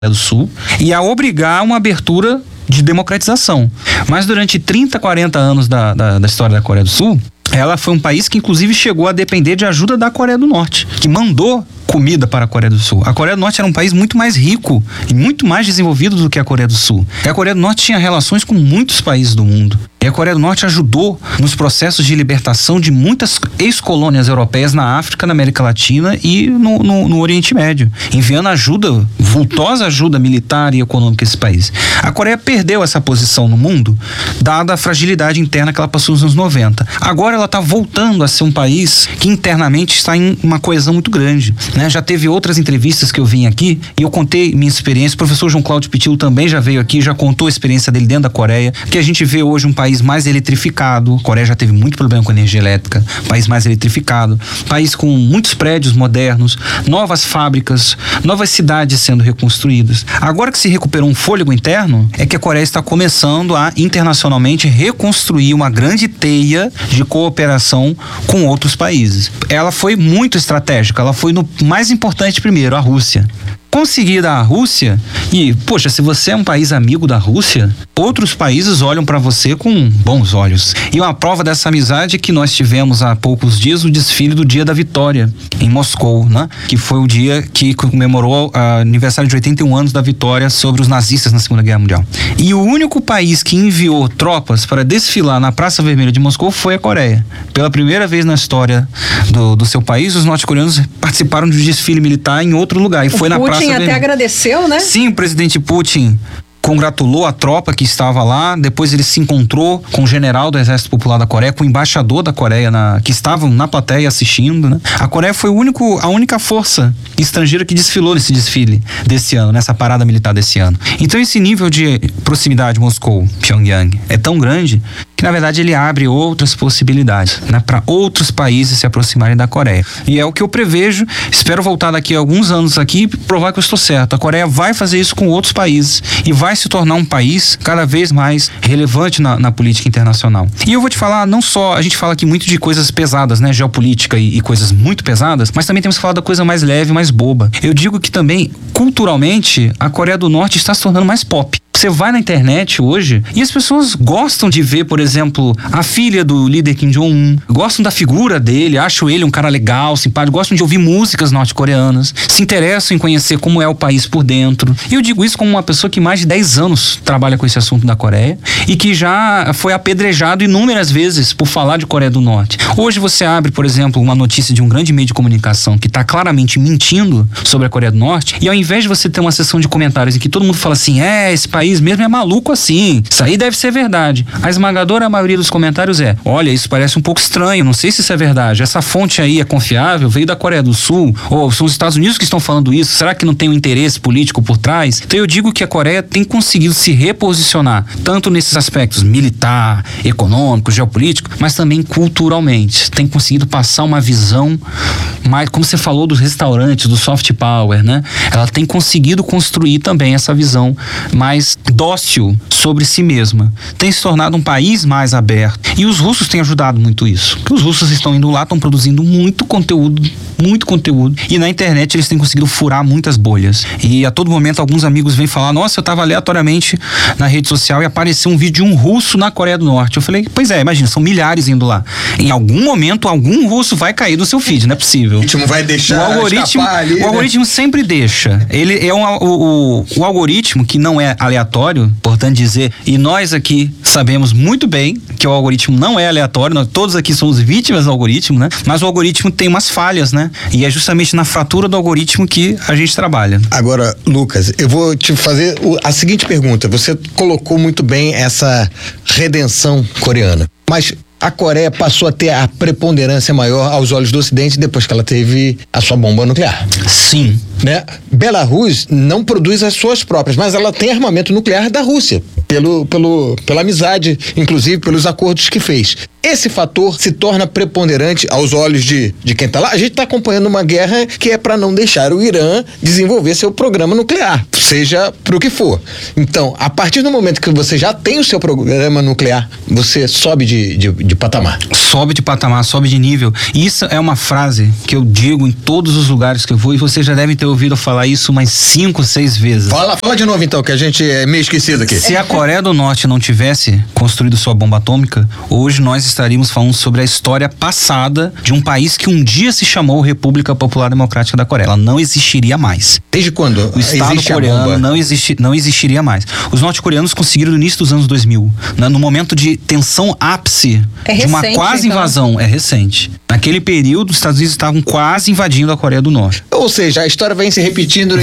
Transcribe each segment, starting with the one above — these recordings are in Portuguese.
do Sul e a obrigar uma abertura de democratização. Mas durante 30, 40 anos da história da Coreia do Sul, ela foi um país que inclusive chegou a depender de ajuda da Coreia do Norte, que mandou comida para a Coreia do Sul. A Coreia do Norte era um país muito mais rico e muito mais desenvolvido do que a Coreia do Sul. E a Coreia do Norte tinha relações com muitos países do mundo. E a Coreia do Norte ajudou nos processos de libertação de muitas ex-colônias europeias na África, na América Latina e no Oriente Médio, enviando ajuda, vultosa ajuda militar e econômica a esse país. A Coreia perdeu essa posição no mundo, dada a fragilidade interna que ela passou nos anos 90. Agora ela está voltando a ser um país que internamente está em uma coesão muito grande, né? Já teve outras entrevistas que eu vim aqui e eu contei minha experiência. O professor João Cláudio Pitillo também já veio aqui, já contou a experiência dele dentro da Coreia, que a gente vê hoje um país mais eletrificado. A Coreia já teve muito problema com energia elétrica. País mais eletrificado, país com muitos prédios modernos, novas fábricas, novas cidades sendo reconstruídas. Agora que se recuperou um fôlego interno, é que a Coreia está começando a internacionalmente reconstruir uma grande teia de cooperação com outros países. Ela foi muito estratégica, ela foi no mais importante primeiro, a Rússia. Conseguida a Rússia, e, poxa, se você é um país amigo da Rússia, outros países olham para você com bons olhos. E uma prova dessa amizade é que nós tivemos há poucos dias o desfile do Dia da Vitória, em Moscou, né? Que foi o dia que comemorou o aniversário de 81 anos da vitória sobre os nazistas na Segunda Guerra Mundial. E o único país que enviou tropas para desfilar na Praça Vermelha de Moscou foi a Coreia. Pela primeira vez na história do seu país, os norte-coreanos participaram de um desfile militar em outro lugar, e foi na Praça Vermelha. Até agradeceu, né? Sim, o presidente Putin congratulou a tropa que estava lá. Depois ele se encontrou com o general do Exército Popular da Coreia, com o embaixador da Coreia que estavam na plateia assistindo, né? A Coreia foi a única força estrangeira que desfilou nesse desfile desse ano, nessa parada militar desse ano. Então esse nível de proximidade Moscou-Pyongyang é tão grande que na verdade ele abre outras possibilidades, né, para outros países se aproximarem da Coreia. E é o que eu prevejo. Espero voltar daqui a alguns anos aqui e provar que eu estou certo. A Coreia vai fazer isso com outros países e vai se tornar um país cada vez mais relevante na política internacional. E eu vou te falar, não só, a gente fala aqui muito de coisas pesadas, né, geopolítica e coisas muito pesadas, mas também temos que falar da coisa mais leve, mais boba. Eu digo que também, culturalmente, a Coreia do Norte está se tornando mais pop. Você vai na internet hoje e as pessoas gostam de ver, por exemplo, a filha do líder Kim Jong-un, gostam da figura dele, acham ele um cara legal, simpático, gostam de ouvir músicas norte-coreanas, se interessam em conhecer como é o país por dentro. E eu digo isso como uma pessoa que mais de 10 anos trabalha com esse assunto da Coreia e que já foi apedrejado inúmeras vezes por falar de Coreia do Norte. Hoje você abre, por exemplo, uma notícia de um grande meio de comunicação que está claramente mentindo sobre a Coreia do Norte, e ao invés de você ter uma sessão de comentários em que todo mundo fala assim, esse país mesmo é maluco assim, isso aí deve ser verdade. A esmagadora maioria dos comentários olha, isso parece um pouco estranho, não sei se isso é verdade, essa fonte aí é confiável, veio da Coreia do Sul, ou são os Estados Unidos que estão falando isso, será que não tem um interesse político por trás? Então eu digo que a Coreia tem conseguido se reposicionar, tanto nesses aspectos militar, econômico, geopolítico, mas também culturalmente, tem conseguido passar uma visão mais, como você falou dos restaurantes, do soft power, né? Ela tem conseguido construir também essa visão mais dócil sobre si mesma. Tem se tornado um país mais aberto. E os russos têm ajudado muito isso. Porque os russos estão indo lá, estão produzindo muito conteúdo. E na internet eles têm conseguido furar muitas bolhas. E a todo momento alguns amigos vêm falar, nossa, eu estava aleatoriamente na rede social e apareceu um vídeo de um russo na Coreia do Norte. Eu falei, pois é, imagina, são milhares indo lá. Em algum momento, algum russo vai cair no seu feed, não é possível. O algoritmo vai deixar escapar ali, o algoritmo sempre deixa. Ele é o algoritmo que não é aleatório, importante dizer, e nós aqui sabemos muito bem que o algoritmo não é aleatório, nós todos aqui somos vítimas do algoritmo, né? Mas o algoritmo tem umas falhas, né? E é justamente na fratura do algoritmo que a gente trabalha. Agora, Lucas, eu vou te fazer a seguinte pergunta. Você colocou muito bem essa redenção coreana, mas a Coreia passou a ter a preponderância maior aos olhos do Ocidente depois que ela teve a sua bomba nuclear. Sim. Né? Belarus não produz as suas próprias, mas ela tem armamento nuclear da Rússia, pela amizade, inclusive pelos acordos que fez. Esse fator se torna preponderante aos olhos de quem está lá. A gente está acompanhando uma guerra que é para não deixar o Irã desenvolver seu programa nuclear, seja para o que for. Então, a partir do momento que você já tem o seu programa nuclear, você sobe de patamar. Sobe de patamar, sobe de nível. Isso é uma frase que eu digo em todos os lugares que eu vou, e vocês já devem ter ouvido falar isso umas 5, 6 vezes. Fala de novo então, que a gente é meio esquecido aqui. Se a Coreia do Norte não tivesse construído sua bomba atômica, hoje nós estaríamos falando sobre a história passada de um país que um dia se chamou República Popular Democrática da Coreia. Ela não existiria mais. Desde quando? O Estado coreano não existiria mais. Os norte-coreanos conseguiram no início dos anos 2000, no momento de tensão ápice de uma quase invasão. É recente. Naquele período, os Estados Unidos estavam quase invadindo a Coreia do Norte. Ou seja, a história vem se repetindo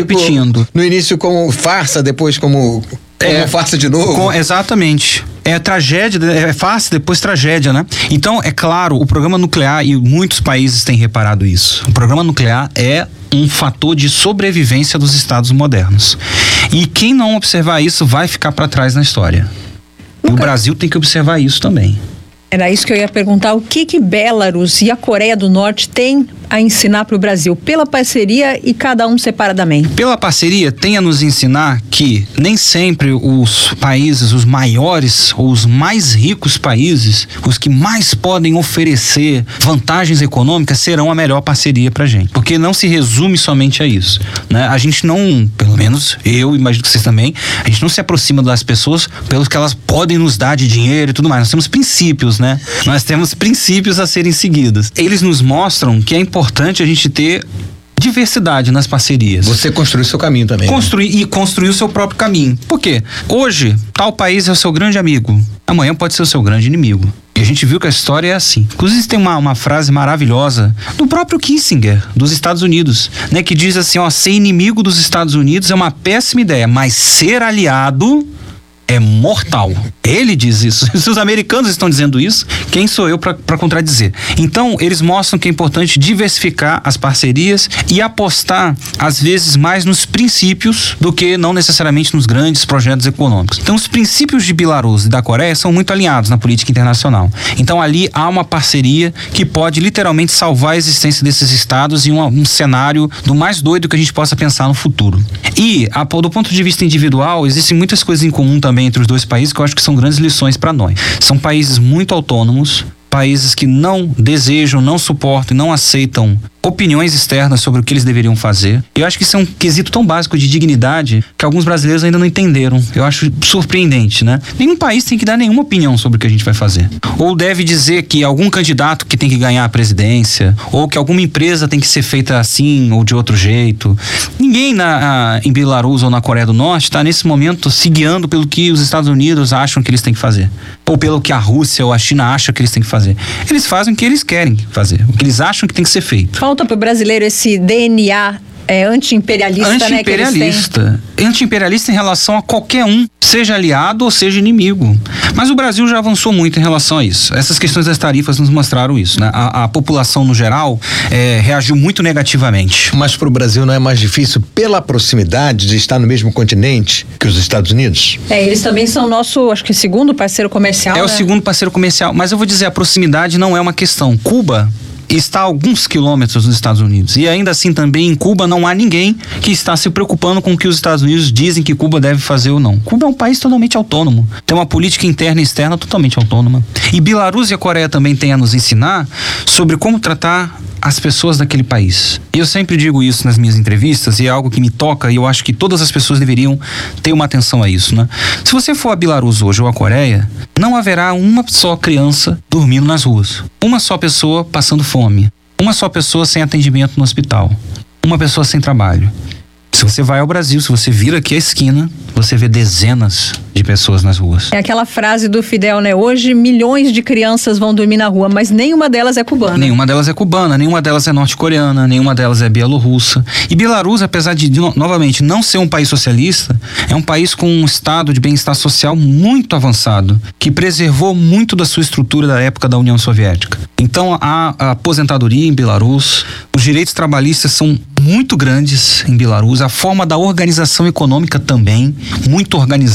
no início como farsa, depois como farsa de novo. Exatamente. É tragédia, é farsa, depois tragédia, né? Então, é claro, o programa nuclear, e muitos países têm reparado isso, o programa nuclear é um fator de sobrevivência dos estados modernos. E quem não observar isso vai ficar para trás na história. E o Brasil tem que observar isso também. Era isso que eu ia perguntar. O que Belarus e a Coreia do Norte têm a ensinar para o Brasil, pela parceria e cada um separadamente? Pela parceria, tem a nos ensinar que nem sempre os países, os maiores ou os mais ricos países, os que mais podem oferecer vantagens econômicas, serão a melhor parceria pra gente. Porque não se resume somente a isso, né? A gente não, pelo menos eu imagino que vocês também, a gente não se aproxima das pessoas pelos que elas podem nos dar de dinheiro e tudo mais. Nós temos princípios, né? Nós temos princípios a serem seguidos. Eles nos mostram que é importante a gente ter diversidade nas parcerias. Você construiu seu caminho também. Construir o seu próprio caminho. Por quê? Hoje, tal país é o seu grande amigo. Amanhã pode ser o seu grande inimigo. E a gente viu que a história é assim. Inclusive tem uma frase maravilhosa do próprio Kissinger, dos Estados Unidos, né? Que diz assim, ser inimigo dos Estados Unidos é uma péssima ideia, mas ser aliado é mortal. Ele diz isso. Se os americanos estão dizendo isso, quem sou eu para contradizer? Então, eles mostram que é importante diversificar as parcerias e apostar, às vezes, mais nos princípios do que não necessariamente nos grandes projetos econômicos. Então, os princípios de Belarus e da Coreia são muito alinhados na política internacional. Então, ali há uma parceria que pode literalmente salvar a existência desses estados em um cenário do mais doido que a gente possa pensar no futuro. E, do ponto de vista individual, existem muitas coisas em comum também entre os dois países que eu acho que são grandes lições para nós. São países muito autônomos, países que não desejam, não suportam e não aceitam opiniões externas sobre o que eles deveriam fazer. Eu acho que isso é um quesito tão básico de dignidade que alguns brasileiros ainda não entenderam. Eu acho surpreendente, né? Nenhum país tem que dar nenhuma opinião sobre o que a gente vai fazer. Ou deve dizer que algum candidato que tem que ganhar a presidência, ou que alguma empresa tem que ser feita assim ou de outro jeito. Ninguém em Belarus ou na Coreia do Norte está nesse momento se guiando pelo que os Estados Unidos acham que eles têm que fazer. Ou pelo que a Rússia ou a China acham que eles têm que fazer. Eles fazem o que eles querem fazer, o que eles acham que tem que ser feito. Falta para o brasileiro esse DNA anti-imperialista, anti-imperialista, né? Anti-imperialista em relação a qualquer um, seja aliado ou seja inimigo. Mas o Brasil já avançou muito em relação a isso. Essas questões das tarifas nos mostraram isso, né? A população, no geral, reagiu muito negativamente. Mas para o Brasil não é mais difícil pela proximidade de estar no mesmo continente que os Estados Unidos? Eles também são nosso, acho que segundo parceiro comercial, o segundo parceiro comercial. Mas eu vou dizer, a proximidade não é uma questão. Cuba está a alguns quilômetros dos Estados Unidos. E ainda assim também em Cuba não há ninguém que está se preocupando com o que os Estados Unidos dizem que Cuba deve fazer ou não. Cuba é um país totalmente autônomo. Tem uma política interna e externa totalmente autônoma. E Belarus e a Coreia também têm a nos ensinar sobre como tratar as pessoas daquele país. E eu sempre digo isso nas minhas entrevistas e é algo que me toca e eu acho que todas as pessoas deveriam ter uma atenção a isso, né? Se você for a Belarus hoje ou a Coreia, não haverá uma só criança dormindo nas ruas. Uma só pessoa passando fome. Uma só pessoa sem atendimento no hospital. Uma pessoa sem trabalho. Se você vai ao Brasil, se você vira aqui a esquina, você vê dezenas de pessoas nas ruas. É aquela frase do Fidel, né? Hoje milhões de crianças vão dormir na rua, mas nenhuma delas é cubana. Nenhuma delas é cubana, nenhuma delas é norte-coreana, nenhuma delas é bielorrussa. E Belarus, apesar de novamente, não ser um país socialista, é um país com um estado de bem-estar social muito avançado, que preservou muito da sua estrutura da época da União Soviética. Então, a aposentadoria em Belarus, os direitos trabalhistas são muito grandes em Belarus, a forma da organização econômica também, muito organizada,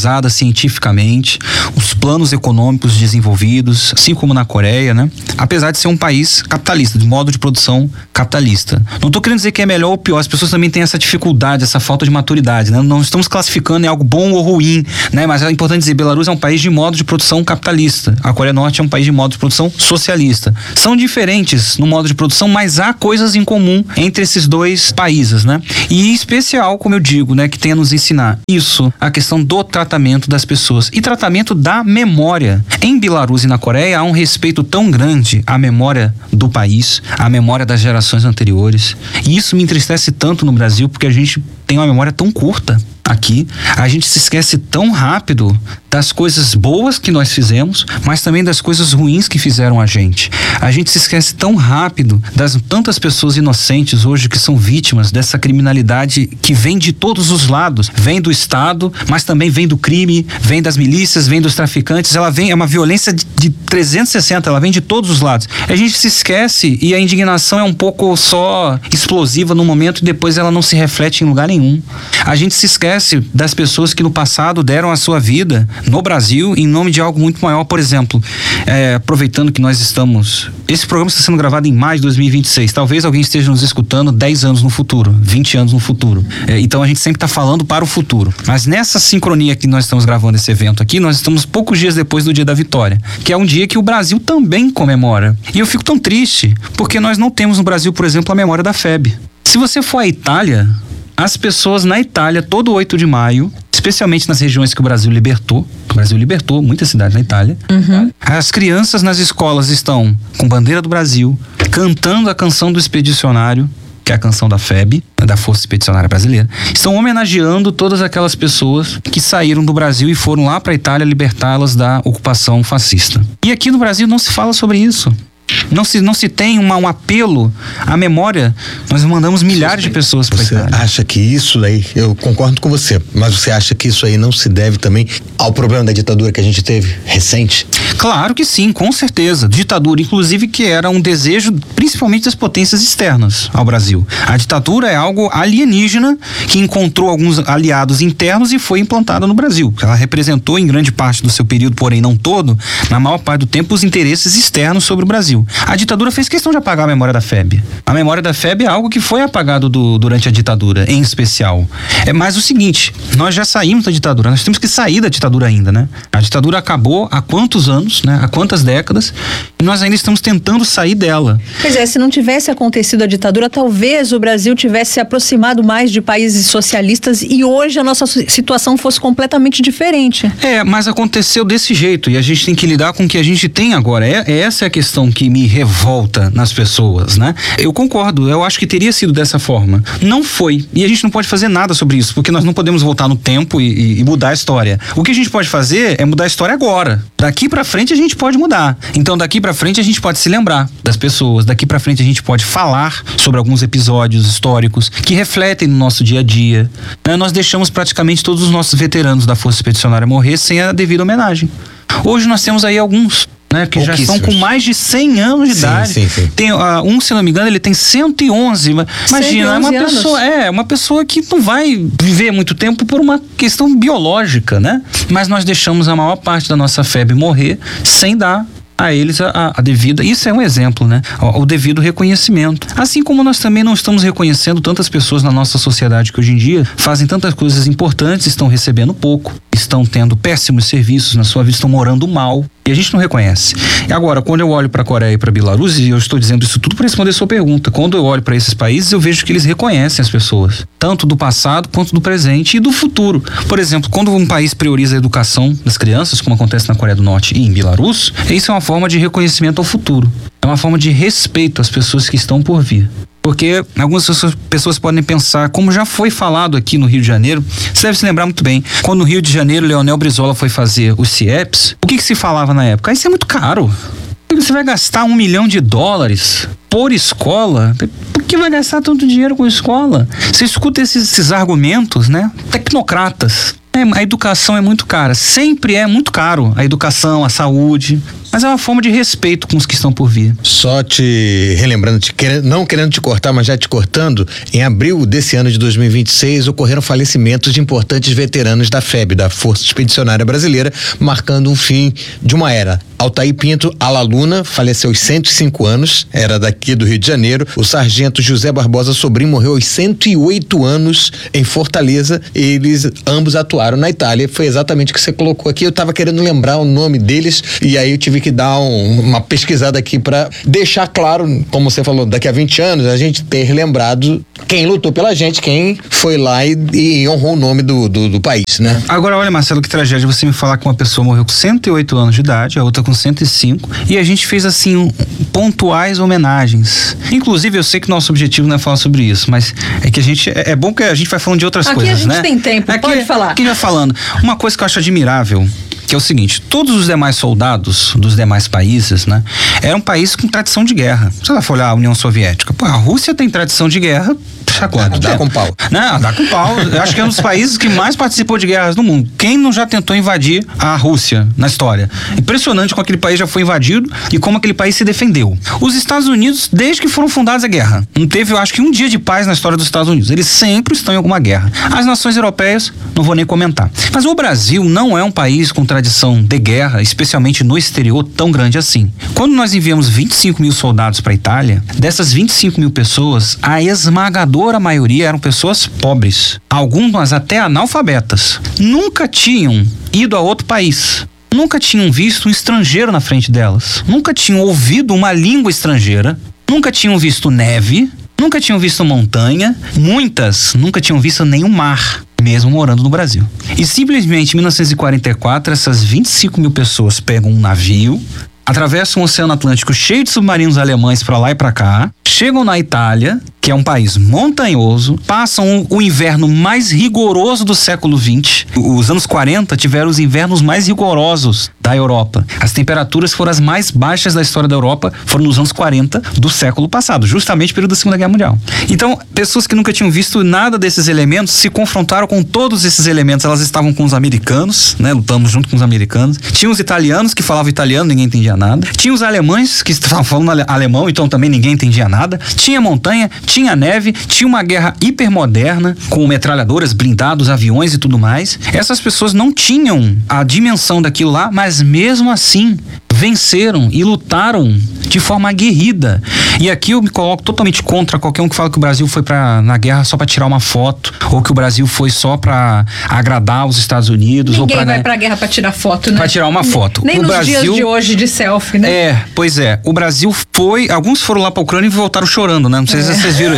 cientificamente, os planos econômicos desenvolvidos, assim como na Coreia, né? Apesar de ser um país capitalista, de modo de produção capitalista. Não estou querendo dizer que é melhor ou pior, as pessoas também têm essa dificuldade, essa falta de maturidade, né? Não estamos classificando em algo bom ou ruim, né? Mas é importante dizer, Belarus é um país de modo de produção capitalista. A Coreia do Norte é um país de modo de produção socialista. São diferentes no modo de produção, mas há coisas em comum entre esses dois países, né? E em especial, como eu digo, né, que tem a nos ensinar isso, a questão do tratamento das pessoas e tratamento da memória. Em Belarus e na Coreia há um respeito tão grande à memória do país, à memória das gerações anteriores. E isso me entristece tanto no Brasil, porque a gente tem uma memória tão curta aqui. A gente se esquece tão rápido das coisas boas que nós fizemos, mas também das coisas ruins que fizeram a gente. A gente se esquece tão rápido das tantas pessoas inocentes hoje que são vítimas dessa criminalidade que vem de todos os lados. Vem do Estado, mas também vem do crime, vem das milícias, vem dos traficantes. Ela vem, é uma violência de 360, ela vem de todos os lados. A gente se esquece e a indignação é um pouco só explosiva no momento e depois ela não se reflete em lugar nenhum. A gente se esquece das pessoas que no passado deram a sua vida no Brasil em nome de algo muito maior. Por exemplo, aproveitando que nós estamos... Esse programa está sendo gravado em maio de 2026. Talvez alguém esteja nos escutando 10 anos no futuro, 20 anos no futuro. Então a gente sempre está falando para o futuro. Mas nessa sincronia que nós estamos gravando esse evento aqui, nós estamos poucos dias depois do Dia da Vitória, que é um dia que o Brasil também comemora. E eu fico tão triste, porque nós não temos no Brasil, por exemplo, a memória da FEB. Se você for à Itália, as pessoas na Itália, todo 8 de maio, especialmente nas regiões que o Brasil libertou muitas cidades na Itália, as crianças nas escolas estão com bandeira do Brasil, cantando a canção do expedicionário, que é a canção da FEB, da Força Expedicionária Brasileira, estão homenageando todas aquelas pessoas que saíram do Brasil e foram lá para a Itália libertá-las da ocupação fascista. E aqui no Brasil não se fala sobre isso. Não se tem um apelo à memória. Nós mandamos milhares de pessoas para a Itália. Você acha que isso daí, eu concordo com você, mas você acha que isso aí não se deve também ao problema da ditadura que a gente teve recente? Claro que sim, com certeza. Ditadura, inclusive, que era um desejo principalmente das potências externas ao Brasil. A ditadura é algo alienígena que encontrou alguns aliados internos e foi implantada no Brasil. Ela representou em grande parte do seu período, porém não todo, na maior parte do tempo, os interesses externos sobre o Brasil. A ditadura fez questão de apagar a memória da FEB. A memória da FEB é algo que foi apagado durante a ditadura, em especial. É mais o seguinte, nós já saímos da ditadura, nós temos que sair da ditadura ainda, né? A ditadura acabou há quantos anos, né? Há quantas décadas, e nós ainda estamos tentando sair dela. Pois é, se não tivesse acontecido a ditadura, talvez o Brasil tivesse se aproximado mais de países socialistas e hoje a nossa situação fosse completamente diferente. Mas aconteceu desse jeito e a gente tem que lidar com o que a gente tem agora. Essa é a questão que me revolta nas pessoas, né? Eu concordo, eu acho que teria sido dessa forma. Não foi. E a gente não pode fazer nada sobre isso, porque nós não podemos voltar no tempo e mudar a história. O que a gente pode fazer é mudar a história agora. Daqui pra frente a gente pode mudar. Então daqui pra frente a gente pode se lembrar das pessoas. Daqui pra frente a gente pode falar sobre alguns episódios históricos que refletem no nosso dia a dia. Nós deixamos praticamente todos os nossos veteranos da Força Expedicionária morrer sem a devida homenagem. Hoje nós temos aí alguns, né, que já estão com mais de 100 anos de idade. Sim. Tem se não me engano, ele tem 111. Imagina, é uma pessoa que não vai viver muito tempo por uma questão biológica, né? Mas nós deixamos a maior parte da nossa FEB morrer sem dar a eles a devida, isso é um exemplo, né? O devido reconhecimento. Assim como nós também não estamos reconhecendo tantas pessoas na nossa sociedade que hoje em dia fazem tantas coisas importantes, estão recebendo pouco, estão tendo péssimos serviços na sua vida, estão morando mal. E a gente não reconhece. E agora, quando eu olho para a Coreia e para Belarus, e eu estou dizendo isso tudo para responder a sua pergunta, quando eu olho para esses países, eu vejo que eles reconhecem as pessoas, tanto do passado quanto do presente e do futuro. Por exemplo, quando um país prioriza a educação das crianças, como acontece na Coreia do Norte e em Belarus, isso é uma forma de reconhecimento ao futuro. É uma forma de respeito às pessoas que estão por vir. Porque algumas pessoas podem pensar, como já foi falado aqui no Rio de Janeiro, você deve se lembrar muito bem, quando no Rio de Janeiro Leonel Brizola foi fazer os CIEPs, o que se falava na época? Isso é muito caro. Você vai gastar $1 milhão por escola? Por que vai gastar tanto dinheiro com escola? Você escuta esses argumentos, né? Tecnocratas. A educação é muito cara. Sempre é muito caro. A educação, a saúde. mas é uma forma de respeito com os que estão por vir. Só te relembrando, não querendo te cortar, mas já te cortando, em abril desse ano de 2026 ocorreram falecimentos de importantes veteranos da FEB, da Força Expedicionária Brasileira, marcando um fim de uma era. Altair Pinto Alaluna faleceu aos 105 anos, era daqui do Rio de Janeiro. O sargento José Barbosa Sobrinho morreu aos 108 anos em Fortaleza. Eles ambos atuaram na Itália. Foi exatamente o que você colocou aqui. Eu estava querendo lembrar o nome deles e aí eu tive que dar uma pesquisada aqui para deixar claro, como você falou, daqui a 20 anos a gente ter lembrado quem lutou pela gente, quem foi lá e honrou o nome do país, né? Agora, olha, Marcelo, que tragédia você me falar que uma pessoa morreu com 108 anos de idade, a outra com 105, e a gente fez assim pontuais homenagens. Inclusive, eu sei que nosso objetivo não é falar sobre isso, mas é que a gente é bom que a gente vai falando de outras coisas, né? Aqui a gente tem tempo, pode falar. Aqui vai falando. Uma coisa que eu acho admirável, que é o seguinte: todos os demais soldados dos demais países, né, eram países com tradição de guerra. Você vai olhar a União Soviética, pô, a Rússia tem tradição de guerra. Dá com pau. Não, dá com pau. Eu acho que é um dos países que mais participou de guerras no mundo. Quem não já tentou invadir a Rússia na história? Impressionante como aquele país já foi invadido e como aquele país se defendeu. Os Estados Unidos, desde que foram fundados a guerra, não teve, eu acho que um dia de paz na história dos Estados Unidos. Eles sempre estão em alguma guerra. As nações europeias, não vou nem comentar. Mas o Brasil não é um país com tradição de guerra, especialmente no exterior, tão grande assim. Quando nós enviamos 25 mil soldados para a Itália, dessas 25 mil pessoas, a esmagadora maioria eram pessoas pobres, algumas até analfabetas, nunca tinham ido a outro país, nunca tinham visto um estrangeiro na frente delas, nunca tinham ouvido uma língua estrangeira, nunca tinham visto neve, nunca tinham visto montanha, muitas nunca tinham visto nenhum mar, mesmo morando no Brasil. E simplesmente em 1944 essas 25 mil pessoas pegam um navio, atravessam o Oceano Atlântico cheio de submarinos alemães para lá e para cá, chegam na Itália, que é um país montanhoso, passam o inverno mais rigoroso do século XX. Os anos 40 tiveram os invernos mais rigorosos da Europa. As temperaturas foram as mais baixas da história da Europa, foram nos anos 40 do século passado, justamente período da Segunda Guerra Mundial. Então, pessoas que nunca tinham visto nada desses elementos se confrontaram com todos esses elementos. Elas estavam com os americanos, né? Lutamos junto com os americanos. Tinha os italianos que falavam italiano, ninguém entendia nada. Tinha os alemães que estavam falando alemão, então também ninguém entendia nada. Tinha montanha, tinha neve, tinha uma guerra hipermoderna, com metralhadoras, blindados, aviões e tudo mais. Essas pessoas não tinham a dimensão daquilo lá, mas mesmo assim venceram e lutaram de forma aguerrida. E aqui eu me coloco totalmente contra qualquer um que fala que o Brasil foi na guerra só para tirar uma foto, ou que o Brasil foi só para agradar os Estados Unidos. Ninguém vai pra guerra para tirar foto, né? Para tirar uma foto. Nem nos Brasil, dias de hoje de selfie, né? Pois é. O Brasil foi... Alguns foram lá pra Ucrânia e voltaram chorando, né? Não sei se vocês viram.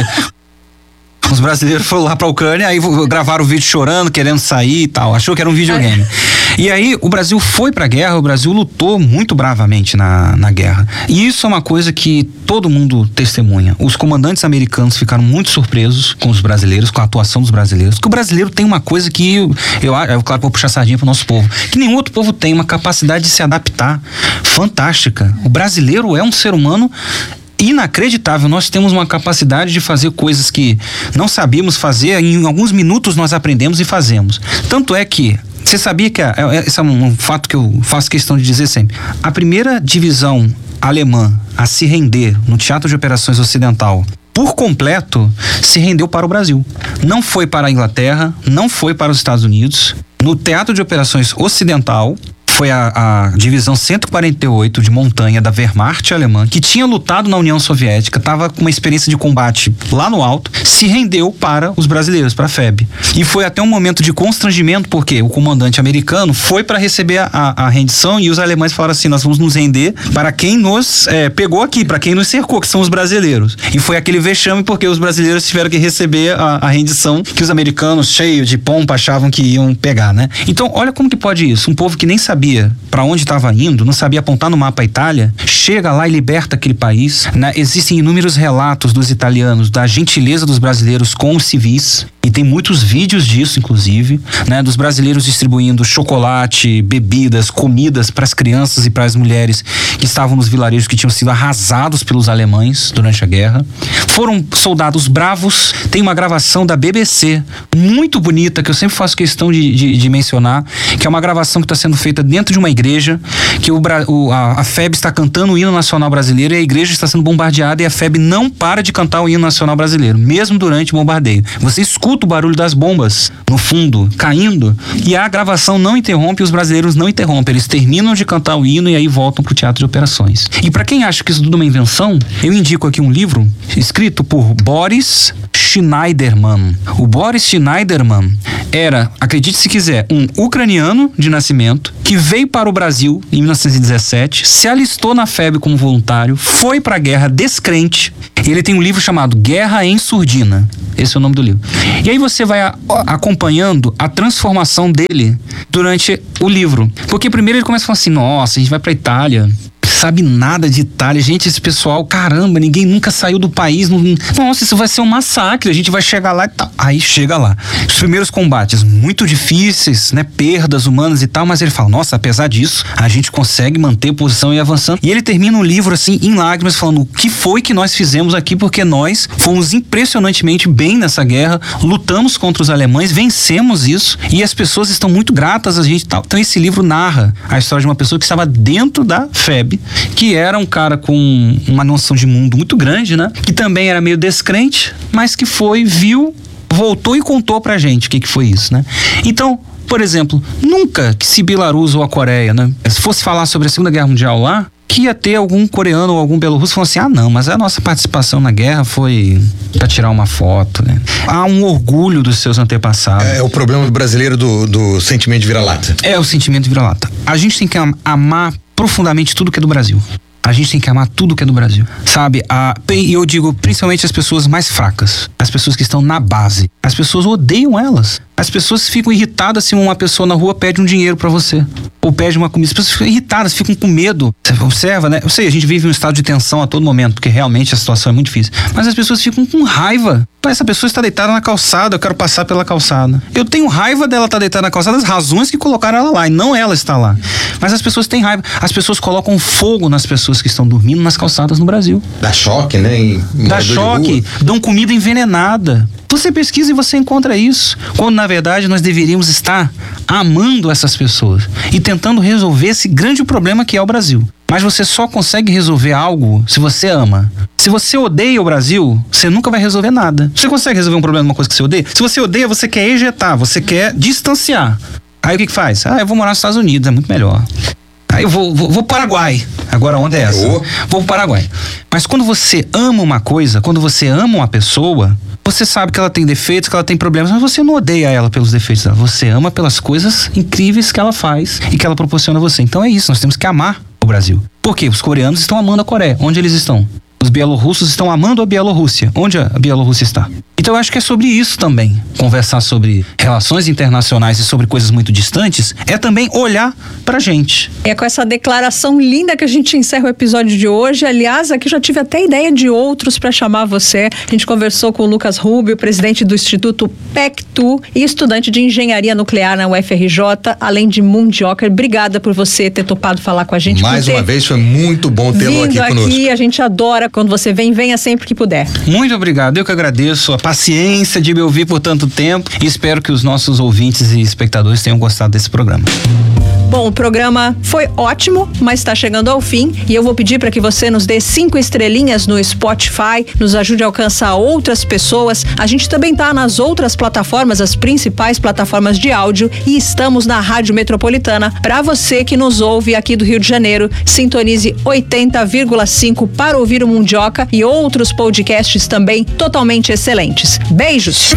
Os brasileiros foram lá pra Ucrânia, aí gravaram o vídeo chorando, querendo sair e tal. Achou que era um videogame. E aí o Brasil foi pra guerra, o Brasil lutou muito bravamente na guerra. E isso é uma coisa que todo mundo testemunha. Os comandantes americanos ficaram muito surpresos com os brasileiros, com a atuação dos brasileiros. Porque o brasileiro tem uma coisa que eu claro, vou puxar sardinha pro nosso povo, que nenhum outro povo tem, uma capacidade de se adaptar fantástica. O brasileiro é um ser humano inacreditável. Nós temos uma capacidade de fazer coisas que não sabíamos fazer, em alguns minutos nós aprendemos e fazemos. Tanto é que você sabia que esse é um fato que eu faço questão de dizer sempre. A primeira divisão alemã a se render no Teatro de Operações Ocidental por completo se rendeu para o Brasil. Não foi para a Inglaterra, não foi para os Estados Unidos. No Teatro de Operações Ocidental foi a divisão 148 de montanha da Wehrmacht alemã, que tinha lutado na União Soviética, estava com uma experiência de combate lá no alto, se rendeu para os brasileiros, para a FEB. E foi até um momento de constrangimento, porque o comandante americano foi para receber a rendição e os alemães falaram assim: nós vamos nos render para quem nos pegou aqui, para quem nos cercou, que são os brasileiros. E foi aquele vexame, porque os brasileiros tiveram que receber a rendição que os americanos, cheios de pompa, achavam que iam pegar, né? Então, olha como que pode isso. Um povo que nem sabia para onde estava indo, não sabia apontar no mapa a Itália, chega lá e liberta aquele país, né? Existem inúmeros relatos dos italianos da gentileza dos brasileiros com os civis, e tem muitos vídeos disso, inclusive, né? Dos brasileiros distribuindo chocolate, bebidas, comidas para as crianças e para as mulheres que estavam nos vilarejos que tinham sido arrasados pelos alemães durante a guerra. Foram soldados bravos. Tem uma gravação da BBC muito bonita, que eu sempre faço questão de mencionar, que é uma gravação que está sendo feita dentro dentro de uma igreja, que a FEB está cantando o hino nacional brasileiro e a igreja está sendo bombardeada e a FEB não para de cantar o hino nacional brasileiro, mesmo durante o bombardeio. Você escuta o barulho das bombas no fundo, caindo, e a gravação não interrompe, os brasileiros não interrompem. Eles terminam de cantar o hino e aí voltam pro teatro de operações. E para quem acha que isso tudo é uma invenção, eu indico aqui um livro escrito por Boris Schneiderman. O Boris Schneiderman era, acredite se quiser, um ucraniano de nascimento que veio para o Brasil em 1917, se alistou na FEB como voluntário, foi para a guerra descrente. Ele tem um livro chamado Guerra em Surdina. Esse é o nome do livro. E aí você vai acompanhando a transformação dele durante o livro. Porque primeiro ele começa a falar assim, nossa, a gente vai pra Itália, sabe nada de Itália. Gente, esse pessoal, caramba, ninguém nunca saiu do país. Nossa, isso vai ser um massacre, a gente vai chegar lá e tal. Aí chega lá. Os primeiros combates muito difíceis, né? Perdas humanas e tal, mas ele fala, nossa, apesar disso, a gente consegue manter posição e avançando. E ele termina o livro assim, em lágrimas, falando o que foi que nós fizemos aqui, porque nós fomos impressionantemente bem nessa guerra, lutamos contra os alemães, vencemos isso, e as pessoas estão muito gratas a gente e tal. Então esse livro narra a história de uma pessoa que estava dentro da FEB, que era um cara com uma noção de mundo muito grande, né? Que também era meio descrente, mas que viu, voltou e contou pra gente o que foi isso, né? Então, por exemplo, nunca que se Belarus ou a Coreia, né? Se fosse falar sobre a Segunda Guerra Mundial lá, que ia ter algum coreano ou algum belorrusso falando assim, não, mas a nossa participação na guerra foi pra tirar uma foto, né? Há um orgulho dos seus antepassados. É o problema do brasileiro do sentimento de vira-lata. É o sentimento de vira-lata. A gente tem que amar profundamente tudo que é do Brasil. A gente tem que amar tudo que é do Brasil, sabe? E eu digo principalmente as pessoas mais fracas, as pessoas que estão na base. As pessoas odeiam elas. As pessoas ficam irritadas se uma pessoa na rua pede um dinheiro pra você, ou pede uma comida. As pessoas ficam irritadas, ficam com medo. Você observa, né? Eu sei, a gente vive um estado de tensão a todo momento, porque realmente a situação é muito difícil. Mas as pessoas ficam com raiva. Essa pessoa está deitada na calçada, eu quero passar pela calçada. Eu tenho raiva dela estar deitada na calçada, as razões que colocaram ela lá, e não ela está lá. Mas as pessoas têm raiva. As pessoas colocam fogo nas pessoas que estão dormindo nas calçadas no Brasil. Dá choque, né? Dá choque, dão comida envenenada. Você pesquisa e você encontra isso. Quando, na verdade, nós deveríamos estar amando essas pessoas e tentando resolver esse grande problema que é o Brasil. Mas você só consegue resolver algo se você ama. Se você odeia o Brasil, você nunca vai resolver nada. Você consegue resolver um problema de uma coisa que você odeia? Se você odeia, você quer ejetar, você quer distanciar. Aí o que faz? Eu vou morar nos Estados Unidos, é muito melhor. Aí eu vou pro Paraguai. Agora a onda é essa. Vou pro Paraguai. Mas quando você ama uma coisa, quando você ama uma pessoa, você sabe que ela tem defeitos, que ela tem problemas, mas você não odeia ela pelos defeitos dela. Você ama pelas coisas incríveis que ela faz e que ela proporciona a você. Então é isso, nós temos que amar o Brasil. Por quê? Os coreanos estão amando a Coreia. Onde eles estão? Os bielorrussos estão amando a Bielorrússia. Onde a Bielorrússia está? Então eu acho que é sobre isso também. Conversar sobre relações internacionais e sobre coisas muito distantes é também olhar pra gente. É com essa declaração linda que a gente encerra o episódio de hoje. Aliás, aqui já tive até ideia de outros para chamar você. A gente conversou com o Lucas Rubio, presidente do Instituto PECTU e estudante de engenharia nuclear na UFRJ, além de mundioca. Obrigada por você ter topado falar com a gente. Mais uma vez, foi muito bom tê-lo aqui conosco. A gente adora quando você vem, venha sempre que puder. Muito obrigado, eu que agradeço a paciência de me ouvir por tanto tempo e espero que os nossos ouvintes e espectadores tenham gostado desse programa. Bom, o programa foi ótimo, mas está chegando ao fim e eu vou pedir para que você nos dê 5 estrelinhas no Spotify, nos ajude a alcançar outras pessoas. A gente também está nas outras plataformas, as principais plataformas de áudio, e estamos na Rádio Metropolitana. Para você que nos ouve aqui do Rio de Janeiro, sintonize 80,5 para ouvir o Mundioca e outros podcasts também totalmente excelentes. Beijos!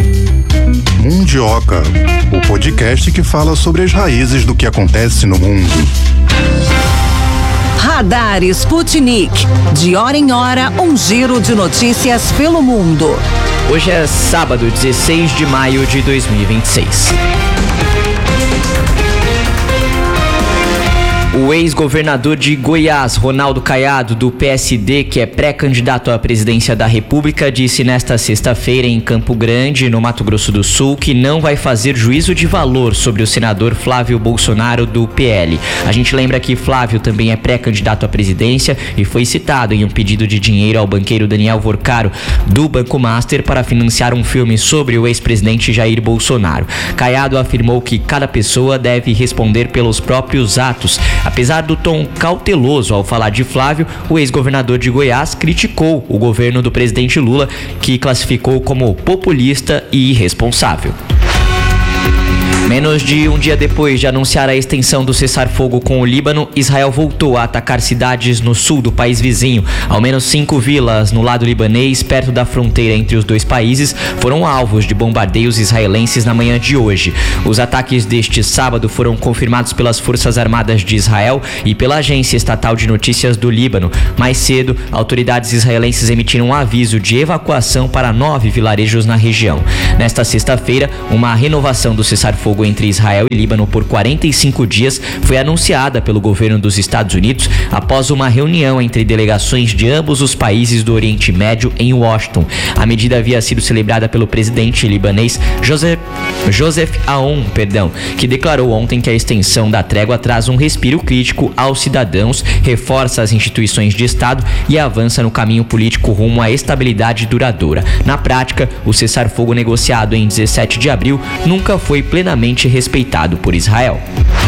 Mundioca, o podcast que fala sobre as raízes do que acontece no mundo. Radar Sputnik. De hora em hora, um giro de notícias pelo mundo. Hoje é sábado, 16 de maio de 2026. O ex-governador de Goiás, Ronaldo Caiado, do PSD, que é pré-candidato à presidência da República, disse nesta sexta-feira em Campo Grande, no Mato Grosso do Sul, que não vai fazer juízo de valor sobre o senador Flávio Bolsonaro, do PL. A gente lembra que Flávio também é pré-candidato à presidência e foi citado em um pedido de dinheiro ao banqueiro Daniel Vorcaro, do Banco Master, para financiar um filme sobre o ex-presidente Jair Bolsonaro. Caiado afirmou que cada pessoa deve responder pelos próprios atos. Apesar do tom cauteloso ao falar de Flávio, o ex-governador de Goiás criticou o governo do presidente Lula, que classificou como populista e irresponsável. Menos de um dia depois de anunciar a extensão do cessar-fogo com o Líbano, Israel voltou a atacar cidades no sul do país vizinho. Ao menos 5 vilas no lado libanês, perto da fronteira entre os dois países, foram alvos de bombardeios israelenses na manhã de hoje. Os ataques deste sábado foram confirmados pelas Forças Armadas de Israel e pela Agência Estatal de Notícias do Líbano. Mais cedo, autoridades israelenses emitiram um aviso de evacuação para 9 vilarejos na região. Nesta sexta-feira, uma renovação do cessar-fogo entre Israel e Líbano por 45 dias foi anunciada pelo governo dos Estados Unidos após uma reunião entre delegações de ambos os países do Oriente Médio em Washington. A medida havia sido celebrada pelo presidente libanês Joseph Aoun, que declarou ontem que a extensão da trégua traz um respiro crítico aos cidadãos, reforça as instituições de Estado e avança no caminho político rumo à estabilidade duradoura. Na prática, o cessar-fogo negociado em 17 de abril nunca foi plenamente respeitado por Israel.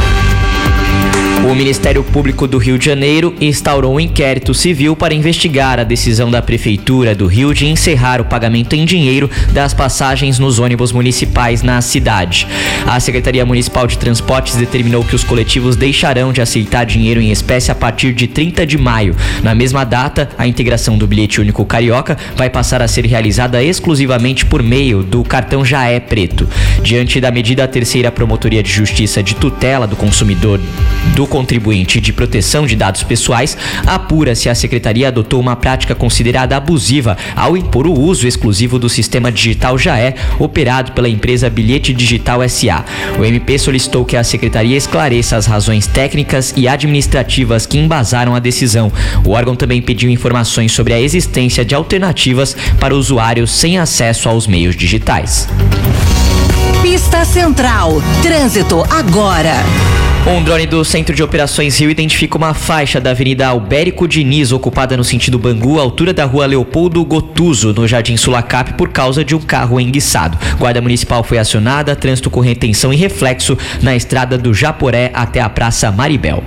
O Ministério Público do Rio de Janeiro instaurou um inquérito civil para investigar a decisão da Prefeitura do Rio de encerrar o pagamento em dinheiro das passagens nos ônibus municipais na cidade. A Secretaria Municipal de Transportes determinou que os coletivos deixarão de aceitar dinheiro em espécie a partir de 30 de maio. Na mesma data, a integração do bilhete único carioca vai passar a ser realizada exclusivamente por meio do cartão Jaé Preto. Diante da medida, a terceira Promotoria de Justiça de Tutela do Consumidor do Contribuinte de Proteção de Dados Pessoais apura se a Secretaria adotou uma prática considerada abusiva ao impor o uso exclusivo do sistema digital Jaé, operado pela empresa Bilhete Digital S.A. O MP solicitou que a Secretaria esclareça as razões técnicas e administrativas que embasaram a decisão. O órgão também pediu informações sobre a existência de alternativas para usuários sem acesso aos meios digitais. Pista Central. Trânsito agora. Um drone do Centro de Operações Rio identifica uma faixa da Avenida Albérico Diniz, ocupada no sentido Bangu, à altura da Rua Leopoldo Gotuso, no Jardim Sulacap, por causa de um carro enguiçado. Guarda Municipal foi acionada, trânsito com retenção e reflexo na estrada do Japoré até a Praça Maribel.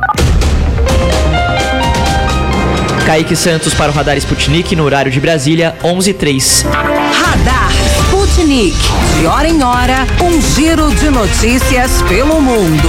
Kaique Santos para o Radar Sputnik, no horário de Brasília, 11h03. Radar Sputnik. De hora em hora, um giro de notícias pelo mundo.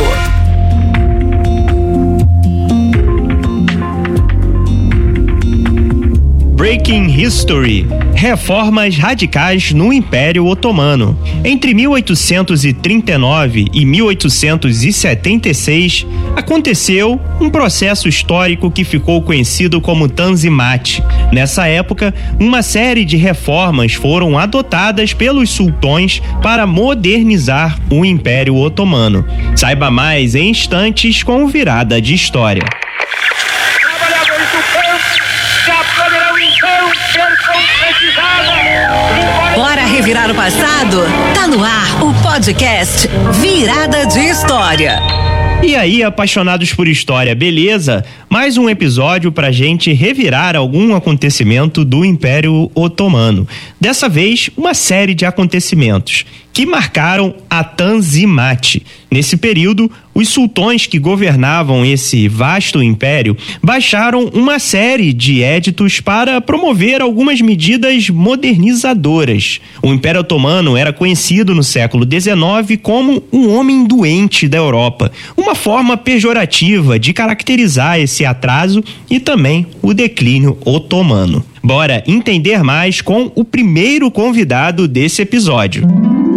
Breaking History. Reformas radicais no Império Otomano. Entre 1839 e 1876, aconteceu um processo histórico que ficou conhecido como Tanzimat. Nessa época, uma série de reformas foram adotadas pelos sultões para modernizar o Império Otomano. Saiba mais em instantes com Virada de História. Bora revirar o passado? Tá no ar o podcast Virada de História. E aí, apaixonados por história, beleza? Mais um episódio pra gente revirar algum acontecimento do Império Otomano. Dessa vez, uma série de acontecimentos que marcaram a Tanzimat. Nesse período, os sultões que governavam esse vasto império baixaram uma série de éditos para promover algumas medidas modernizadoras. O Império Otomano era conhecido no século XIX como um homem doente da Europa, uma forma pejorativa de caracterizar esse atraso e também o declínio otomano. Bora entender mais com o primeiro convidado desse episódio.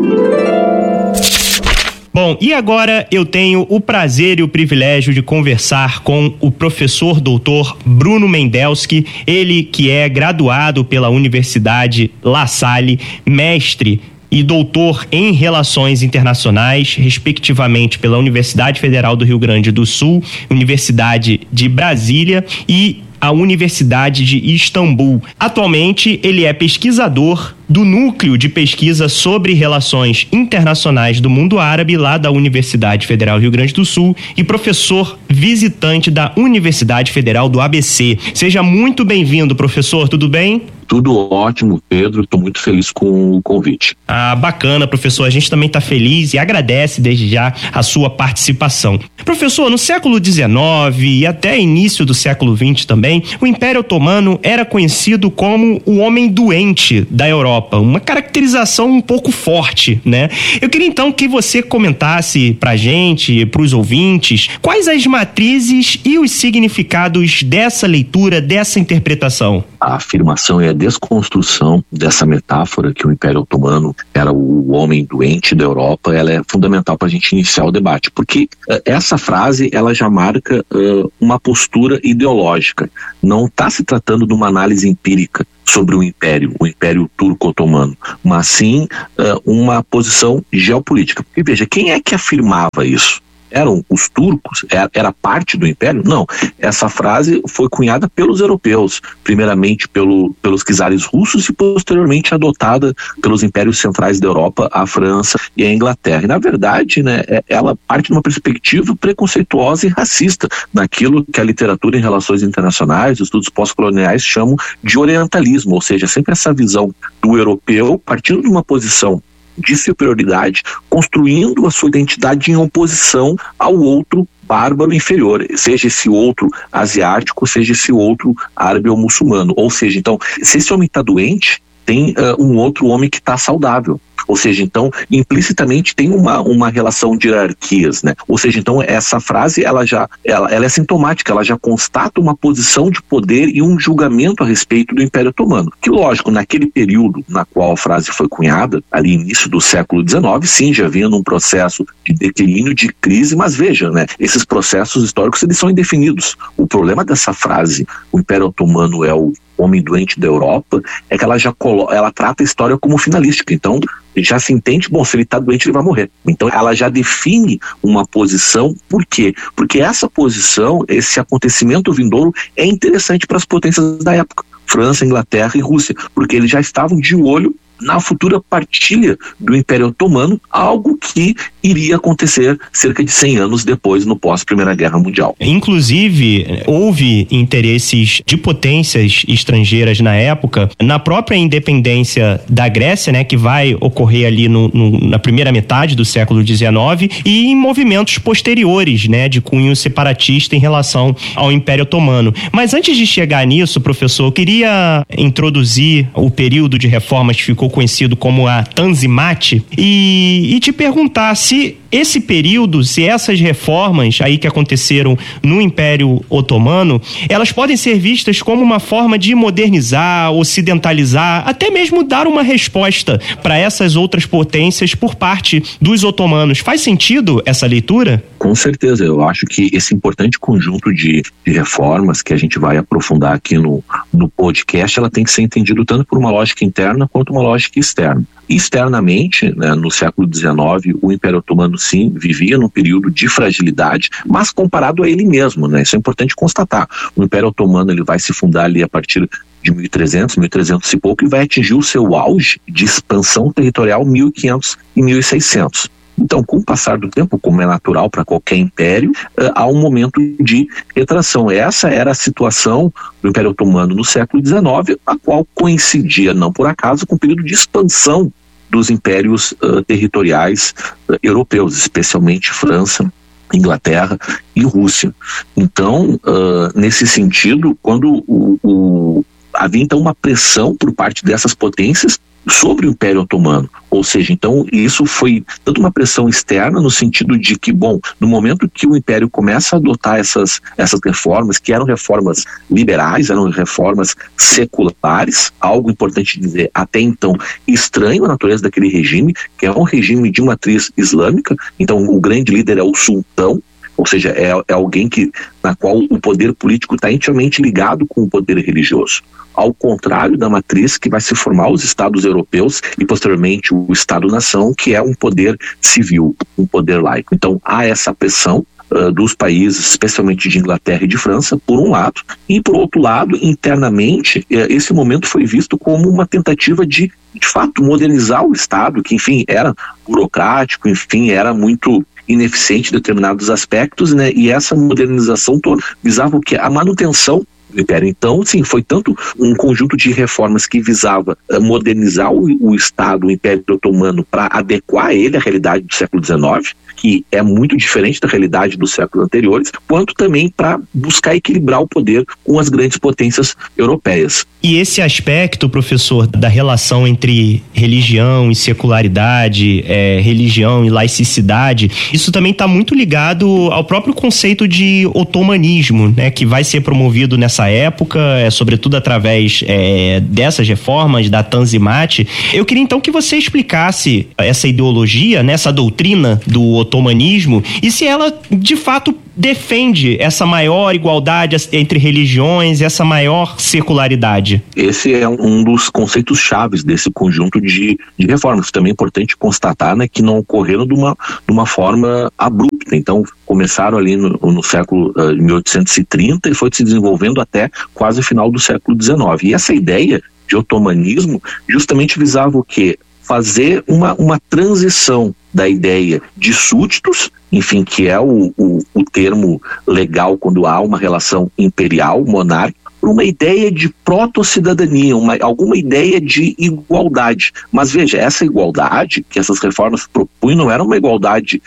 Bom, e agora eu tenho o prazer e o privilégio de conversar com o professor doutor Bruno Mendelski, ele que é graduado pela Universidade La Salle, mestre e doutor em Relações Internacionais, respectivamente pela Universidade Federal do Rio Grande do Sul, Universidade de Brasília e a Universidade de Istambul. Atualmente, ele é pesquisador do Núcleo de Pesquisa sobre Relações Internacionais do Mundo Árabe, lá da Universidade Federal do Rio Grande do Sul, e professor visitante da Universidade Federal do ABC. Seja muito bem-vindo, professor, tudo bem? Tudo ótimo, Pedro. Estou muito feliz com o convite. Bacana, professor. A gente também está feliz e agradece desde já a sua participação. Professor, no século XIX e até início do século XX também, o Império Otomano era conhecido como o homem doente da Europa. Uma caracterização um pouco forte, né? Eu queria então que você comentasse pra gente, pros ouvintes, quais as matrizes e os significados dessa leitura, dessa interpretação. A afirmação e a desconstrução dessa metáfora que o Império Otomano era o homem doente da Europa, ela é fundamental para a gente iniciar o debate, porque essa frase ela já marca uma postura ideológica. Não está se tratando de uma análise empírica sobre o Império Turco-Otomano, mas sim uma posição geopolítica. Porque veja, quem é que afirmava isso? Eram os turcos? Era parte do império? Não. Essa frase foi cunhada pelos europeus, primeiramente pelos czares russos e posteriormente adotada pelos impérios centrais da Europa, a França e a Inglaterra. E, na verdade, né, ela parte de uma perspectiva preconceituosa e racista, naquilo que a literatura em relações internacionais, os estudos pós-coloniais chamam de orientalismo, ou seja, sempre essa visão do europeu partindo de uma posição de superioridade, construindo a sua identidade em oposição ao outro bárbaro inferior, seja esse outro asiático, seja esse outro árabe ou muçulmano. Ou seja, então, se esse homem está doente, tem um outro homem que está saudável. Ou seja, então, implicitamente tem uma relação de hierarquias, né? Ou seja, então, essa frase, ela é sintomática, ela já constata uma posição de poder e um julgamento a respeito do Império Otomano. Que, lógico, naquele período na qual a frase foi cunhada, ali início do século XIX, sim, já vinha num processo de declínio, de crise, mas veja, né? Esses processos históricos, eles são indefinidos. O problema dessa frase, o Império Otomano é o homem doente da Europa, é que ela trata a história como finalística. Então, já se entende, bom, se ele está doente, ele vai morrer. Então, ela já define uma posição. Por quê? Porque essa posição, esse acontecimento vindouro, é interessante para as potências da época, França, Inglaterra e Rússia, porque eles já estavam de olho na futura partilha do Império Otomano, algo que iria acontecer cerca de 100 anos depois, no pós-Primeira Guerra Mundial. Inclusive, houve interesses de potências estrangeiras na época, na própria independência da Grécia, né, que vai ocorrer ali na primeira metade do século XIX, e em movimentos posteriores, né, de cunho separatista em relação ao Império Otomano. Mas antes de chegar nisso, professor, eu queria introduzir o período de reformas que ficou conhecido como a Tanzimat e te perguntar se esse período, se essas reformas aí que aconteceram no Império Otomano, elas podem ser vistas como uma forma de modernizar, ocidentalizar, até mesmo dar uma resposta para essas outras potências por parte dos otomanos. Faz sentido essa leitura? Com certeza, eu acho que esse importante conjunto de reformas que a gente vai aprofundar aqui no podcast, ela tem que ser entendido tanto por uma lógica interna quanto uma lógica externa. Externamente, né, no século XIX, o Império Otomano, sim, vivia num período de fragilidade, mas comparado a ele mesmo, né, isso é importante constatar. O Império Otomano ele vai se fundar ali a partir de 1300 e pouco, e vai atingir o seu auge de expansão territorial 1500 e 1600. Então, com o passar do tempo, como é natural para qualquer império, há um momento de retração. Essa era a situação do Império Otomano no século XIX, a qual coincidia, não por acaso, com o período de expansão dos impérios territoriais europeus, especialmente França, Inglaterra e Rússia. Então, nesse sentido, quando havia então uma pressão por parte dessas potências sobre o Império Otomano, ou seja, então isso foi tanto uma pressão externa no sentido de que, bom, no momento que o Império começa a adotar essas reformas, que eram reformas liberais, eram reformas seculares, algo importante dizer, até então estranho à natureza daquele regime, que é um regime de matriz islâmica, então o grande líder é o sultão, Ou seja, é alguém na qual o poder político está intimamente ligado com o poder religioso. Ao contrário da matriz que vai se formar os estados europeus e posteriormente o Estado-nação, que é um poder civil, um poder laico. Então há essa pressão dos países, especialmente de Inglaterra e de França, por um lado, e por outro lado, internamente, esse momento foi visto como uma tentativa de fato, modernizar o Estado, que, enfim, era burocrático, enfim, era muito ineficiente em determinados aspectos, né? E essa modernização toda visava o quê? A manutenção do Império. Então, sim, foi tanto um conjunto de reformas que visava modernizar o Estado, o Império Otomano, para adequar ele à realidade do século XIX, que é muito diferente da realidade dos séculos anteriores, quanto também para buscar equilibrar o poder com as grandes potências europeias. E esse aspecto, professor, da relação entre religião e secularidade, religião e laicidade, isso também está muito ligado ao próprio conceito de otomanismo, né, que vai ser promovido nessa época, sobretudo através dessas reformas, da Tanzimat. Eu queria então que você explicasse essa ideologia, né, essa doutrina do otomanismo, e se ela de fato defende essa maior igualdade entre religiões, essa maior secularidade. Esse é um dos conceitos chaves desse conjunto de reformas. Também é importante constatar, né, que não ocorreram de uma forma abrupta. Então, começaram ali no século 1830 e foi se desenvolvendo até quase o final do século XIX. E essa ideia de otomanismo justamente visava o quê? Fazer uma transição da ideia de súditos, enfim, que é o termo legal quando há uma relação imperial, monárquica, para uma ideia de proto-cidadania, alguma ideia de igualdade. Mas veja, essa igualdade que essas reformas propunham não era uma igualdade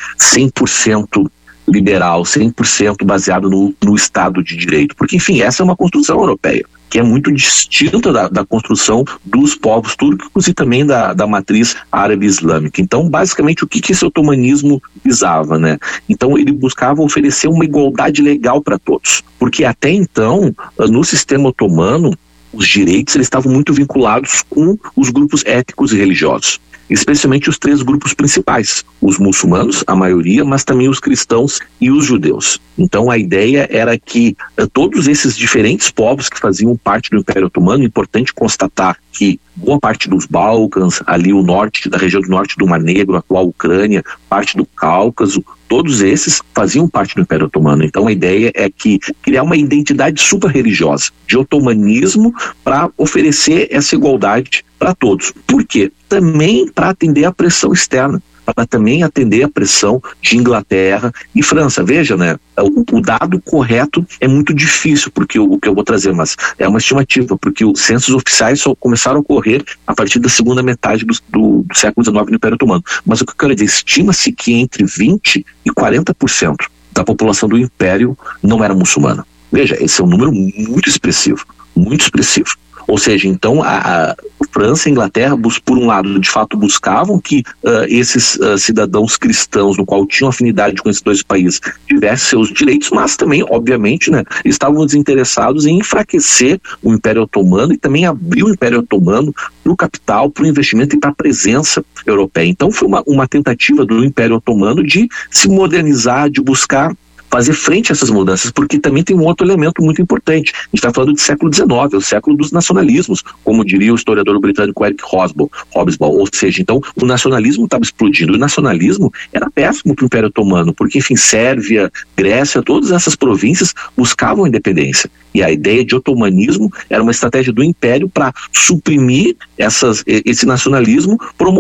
100% liberal, 100% baseado no Estado de Direito, porque, enfim, essa é uma construção europeia, que é muito distinta da construção dos povos turcos e também da matriz árabe islâmica. Então, basicamente, o que esse otomanismo visava, né? Então, ele buscava oferecer uma igualdade legal para todos, porque até então, no sistema otomano, os direitos eles estavam muito vinculados com os grupos étnicos e religiosos, especialmente os três grupos principais, os muçulmanos, a maioria, mas também os cristãos e os judeus. Então a ideia era que todos esses diferentes povos que faziam parte do Império Otomano, é importante constatar que boa parte dos Balcãs, ali o norte, da região do norte do Mar Negro, a atual Ucrânia, parte do Cáucaso, todos esses faziam parte do Império Otomano. Então a ideia é que criar uma identidade super-religiosa, de otomanismo, para oferecer essa igualdade para todos. Por quê? Também para atender a pressão externa, para também atender a pressão de Inglaterra e França. Veja, né? O dado correto é muito difícil, porque o que eu vou trazer, mas é uma estimativa, porque os censos oficiais só começaram a ocorrer a partir da segunda metade do século XIX no Império Otomano. Mas o que eu quero dizer, estima-se que entre 20% e 40% da população do Império não era muçulmana. Veja, esse é um número muito expressivo, muito expressivo. Ou seja, então a França e a Inglaterra, por um lado, de fato buscavam que esses cidadãos cristãos, no qual tinham afinidade com esses dois países, tivessem seus direitos, mas também, obviamente, né, estavam desinteressados em enfraquecer o Império Otomano e também abrir o Império Otomano para o capital, para o investimento e para a presença europeia. Então foi uma tentativa do Império Otomano de se modernizar, de buscar fazer frente a essas mudanças, porque também tem um outro elemento muito importante. A gente está falando de século XIX, é o século dos nacionalismos, como diria o historiador britânico Eric Hobsbawm. Ou seja, então o nacionalismo estava explodindo. O nacionalismo era péssimo para o Império Otomano, porque, enfim, Sérvia, Grécia, todas essas províncias buscavam a independência. E a ideia de otomanismo era uma estratégia do Império para suprimir esse nacionalismo,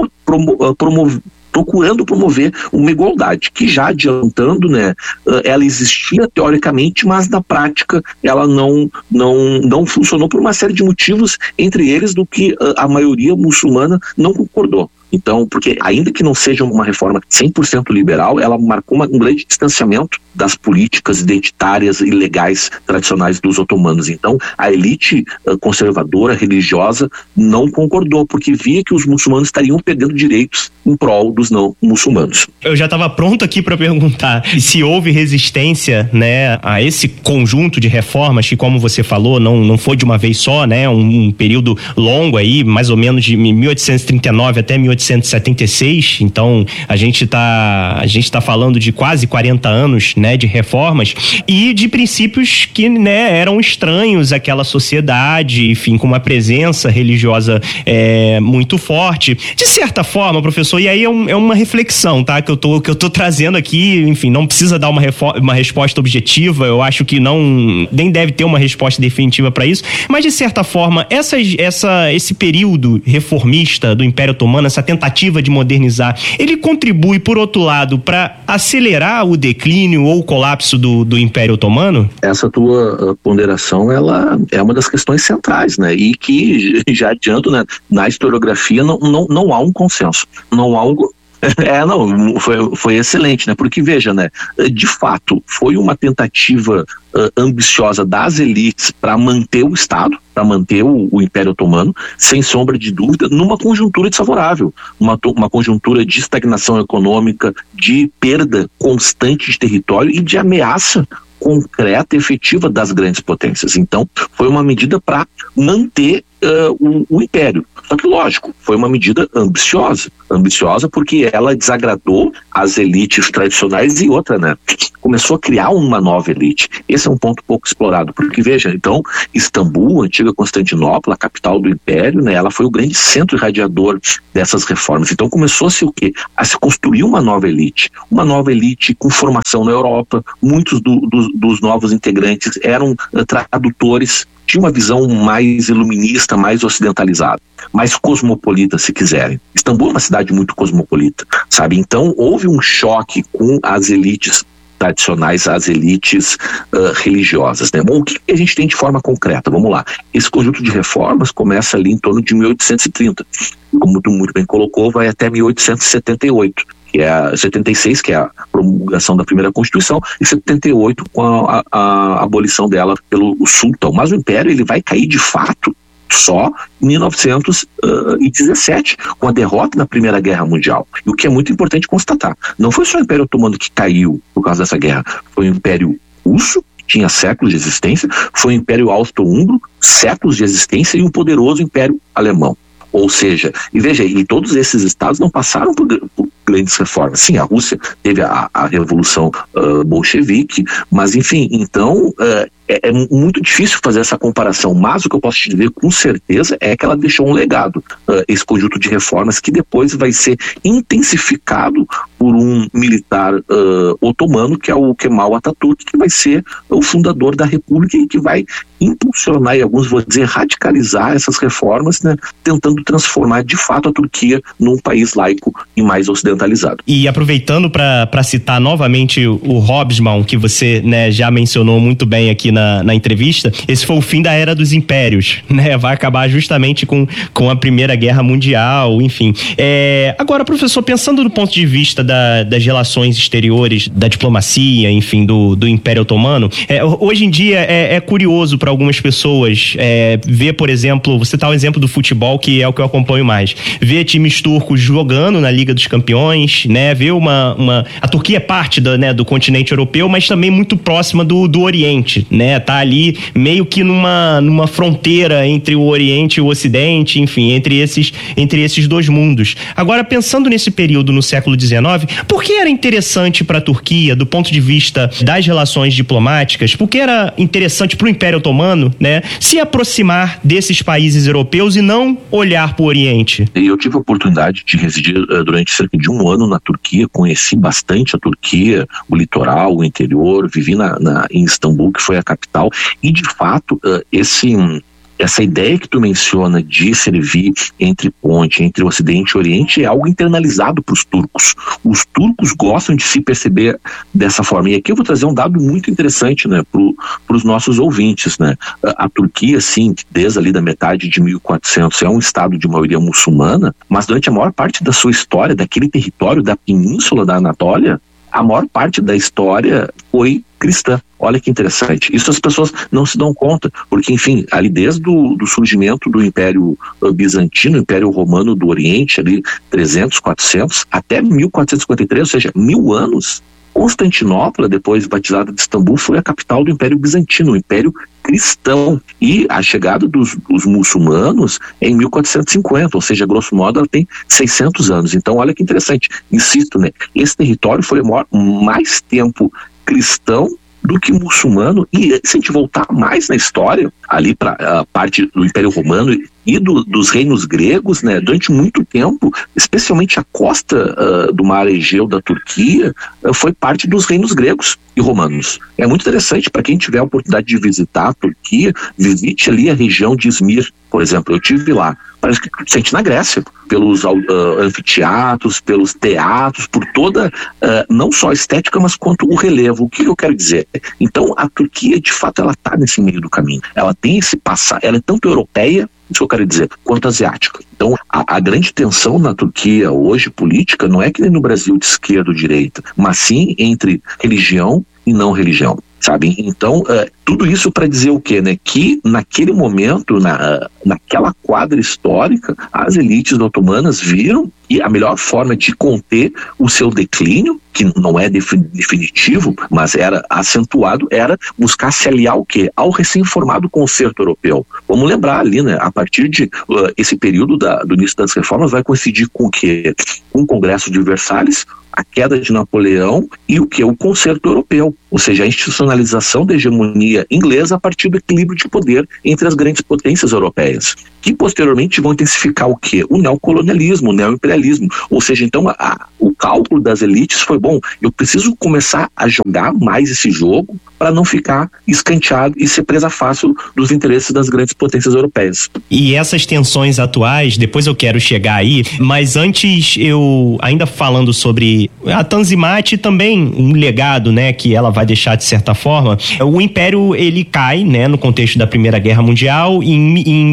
procurando promover uma igualdade, que já adiantando, né, ela existia teoricamente, mas na prática ela não funcionou por uma série de motivos, entre eles do que a maioria muçulmana não concordou. Então, porque ainda que não seja uma reforma 100% liberal, ela marcou um grande distanciamento das políticas identitárias e legais tradicionais dos otomanos. Então, a elite conservadora, religiosa, não concordou, porque via que os muçulmanos estariam perdendo direitos em prol dos não muçulmanos. Eu já estava pronto aqui para perguntar se houve resistência, né, a esse conjunto de reformas que, como você falou, não foi de uma vez só, né, um período longo aí, mais ou menos de 1839 até 1850. 1876, então a gente tá falando de quase 40 anos, né, de reformas e de princípios que, né, eram estranhos àquela sociedade, enfim, com uma presença religiosa muito forte. De certa forma, professor, e aí é uma reflexão, tá, que eu tô trazendo aqui, enfim, não precisa dar uma resposta objetiva, eu acho que nem deve ter uma resposta definitiva para isso, mas de certa forma, esse período reformista do Império Otomano, essa tentativa de modernizar, ele contribui, por outro lado, para acelerar o declínio ou o colapso do Império Otomano? Essa tua ponderação, ela é uma das questões centrais, né? E que, já adianto, né, na historiografia não há um consenso, não há um... Foi excelente, né? Porque, veja, né? De fato, foi uma tentativa ambiciosa das elites para manter o Estado, para manter o Império Otomano, sem sombra de dúvida, numa conjuntura desfavorável, uma conjuntura de estagnação econômica, de perda constante de território e de ameaça concreta e efetiva das grandes potências. Então, foi uma medida para manter o Império. Só que, lógico, foi uma medida ambiciosa porque ela desagradou as elites tradicionais e outra, né? Começou a criar uma nova elite. Esse é um ponto pouco explorado, porque, veja, então, Istambul, a antiga Constantinopla, a capital do Império, né? Ela foi o grande centro irradiador dessas reformas. Então, começou-se o quê? A se construir uma nova elite com formação na Europa. Muitos dos novos integrantes eram tradutores, tinha uma visão mais iluminista, mais ocidentalizada, mais cosmopolita, se quiserem. Istambul é uma cidade muito cosmopolita, sabe? Então, houve um choque com as elites tradicionais, as elites religiosas, né? Bom, o que a gente tem de forma concreta? Vamos lá. Esse conjunto de reformas começa ali em torno de 1830. Como tu muito bem colocou, vai até 1878. Que é 76, que é a promulgação da primeira Constituição, e 78 com a abolição dela pelo sultão. Mas o Império, ele vai cair de fato só em 1917, com a derrota na Primeira Guerra Mundial. E o que é muito importante constatar, não foi só o Império Otomano que caiu por causa dessa guerra, foi o Império Russo, que tinha séculos de existência, foi o Império Austro-Húngaro, séculos de existência, e um poderoso Império Alemão. Ou seja, e veja, e todos esses estados não passaram por grandes reformas. Sim, a Rússia teve a Revolução Bolchevique, mas enfim, então é muito difícil fazer essa comparação, mas o que eu posso te dizer com certeza é que ela deixou um legado, esse conjunto de reformas que depois vai ser intensificado por um militar otomano, que é o Kemal Atatürk, que vai ser o fundador da República e que vai impulsionar, e alguns vão dizer radicalizar essas reformas, né, tentando transformar de fato a Turquia num país laico e mais ocidentalizado. E aproveitando para citar novamente o Hobsbawm, que você, né, já mencionou muito bem aqui na entrevista, esse foi o fim da Era dos Impérios, né? Vai acabar justamente com a Primeira Guerra Mundial, enfim. Agora, professor, pensando do ponto de vista das relações exteriores, da diplomacia, enfim, do Império Otomano, hoje em dia é curioso para algumas pessoas ver, por exemplo, você tá o exemplo do futebol, que é o que eu acompanho mais, ver times turcos jogando na Liga dos Campeões, né? Ver a Turquia é parte do continente europeu, mas também muito próxima do Oriente, né? Tá ali meio que numa fronteira entre o Oriente e o Ocidente, enfim, entre esses dois mundos. Agora, pensando nesse período no século XIX, por que era interessante para a Turquia, do ponto de vista das relações diplomáticas, por que era interessante para o Império Otomano, né, se aproximar desses países europeus e não olhar para o Oriente? Eu tive a oportunidade de residir durante cerca de um ano na Turquia, conheci bastante a Turquia, o litoral, o interior, vivi em Istambul, que foi a capital, e de fato essa ideia que tu menciona de servir entre ponte, entre o Ocidente e o Oriente, é algo internalizado para os turcos. Os turcos gostam de se perceber dessa forma. E aqui eu vou trazer um dado muito interessante, né, para os nossos ouvintes, né? A Turquia, sim, desde ali da metade de 1400, é um estado de maioria muçulmana, mas durante a maior parte da sua história, daquele território da península da Anatólia, a maior parte da história foi cristã. Olha que interessante. Isso as pessoas não se dão conta, porque, enfim, ali desde o surgimento do Império Bizantino, Império Romano do Oriente, ali 300, 400, até 1453, ou seja, 1000 anos, Constantinopla, depois batizada de Istambul, foi a capital do Império Bizantino, o Império Cristão. E a chegada dos muçulmanos é em 1450, ou seja, grosso modo, ela tem 600 anos. Então, olha que interessante, insisto, né? Esse território foi mais tempo cristão do que muçulmano, e se a gente voltar mais na história, ali para a parte do Império Romano e dos reinos gregos, né, durante muito tempo, especialmente a costa do Mar Egeu da Turquia, foi parte dos reinos gregos e romanos. É muito interessante, para quem tiver a oportunidade de visitar a Turquia, visite ali a região de Izmir, por exemplo. Eu estive lá, parece que sente na Grécia, pelos anfiteatros, pelos teatros, por toda, não só a estética, mas quanto o relevo. O que eu quero dizer? Então, a Turquia, de fato, ela está nesse meio do caminho. Ela tem esse passado, ela é tanto europeia, isso que eu quero dizer, quanto asiática. Então, a grande tensão na Turquia hoje, política, não é que nem no Brasil de esquerda ou direita, mas sim entre religião e não religião, sabe? Então, tudo isso para dizer o quê, né? Que naquele momento, naquela quadra histórica, as elites otomanas viram que a melhor forma de conter o seu declínio, que não é definitivo, mas era acentuado, era buscar se aliar ao quê? Ao recém-formado concerto europeu. Vamos lembrar ali, né? A partir de esse período do início das reformas vai coincidir com o quê? Com o Congresso de Versalhes, a queda de Napoleão e o que? O concerto europeu, ou seja, a institucionalização da hegemonia inglesa a partir do equilíbrio de poder entre as grandes potências europeias, que posteriormente vão intensificar o quê? O neocolonialismo, o neoimperialismo, ou seja, então o cálculo das elites foi, bom, eu preciso começar a jogar mais esse jogo para não ficar escanteado e ser presa fácil dos interesses das grandes potências europeias. E essas tensões atuais, depois eu quero chegar aí, mas antes eu, ainda falando sobre a Tanzimat, também um legado, né, que ela vai deixar de certa forma, o Império, ele cai, né, no contexto da Primeira Guerra Mundial, em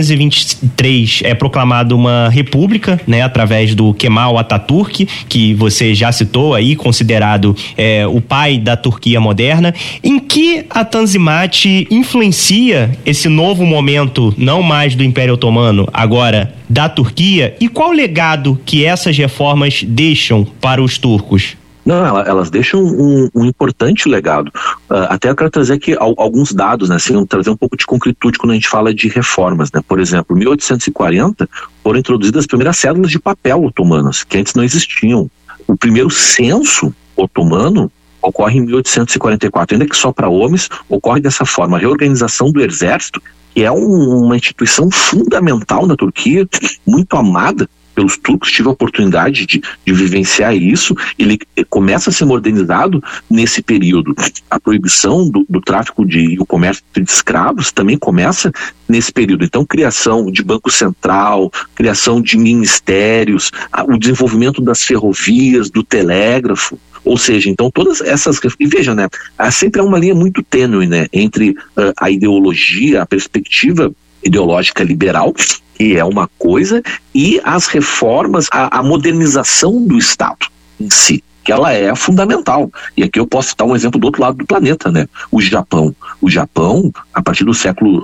1923 é proclamada uma república, né, através do Kemal Atatürk, que você já citou aí, considerado o pai da Turquia moderna. Em que a Tanzimat influencia esse novo momento, não mais do Império Otomano, agora da Turquia, e qual legado que essas reformas deixam para os turcos? Não, elas deixam um importante legado. Até eu quero trazer aqui alguns dados, né, assim, trazer um pouco de concretude quando a gente fala de reformas, né? Por exemplo, em 1840 foram introduzidas as primeiras cédulas de papel otomanas, que antes não existiam. O primeiro censo otomano ocorre em 1844, ainda que só para homens, ocorre dessa forma. A reorganização do exército, que é uma instituição fundamental na Turquia, muito amada pelos turcos, tive a oportunidade de vivenciar isso. Ele começa a ser modernizado nesse período. A proibição do tráfico e o comércio de escravos também começa nesse período. Então, criação de banco central, criação de ministérios, o desenvolvimento das ferrovias, do telégrafo. Ou seja, então todas essas... E veja, né, sempre há uma linha muito tênue, né, entre a ideologia, a perspectiva ideológica liberal, que é uma coisa, e as reformas, a modernização do Estado em si, que ela é fundamental. E aqui eu posso citar um exemplo do outro lado do planeta, né? O Japão. O Japão, a partir do século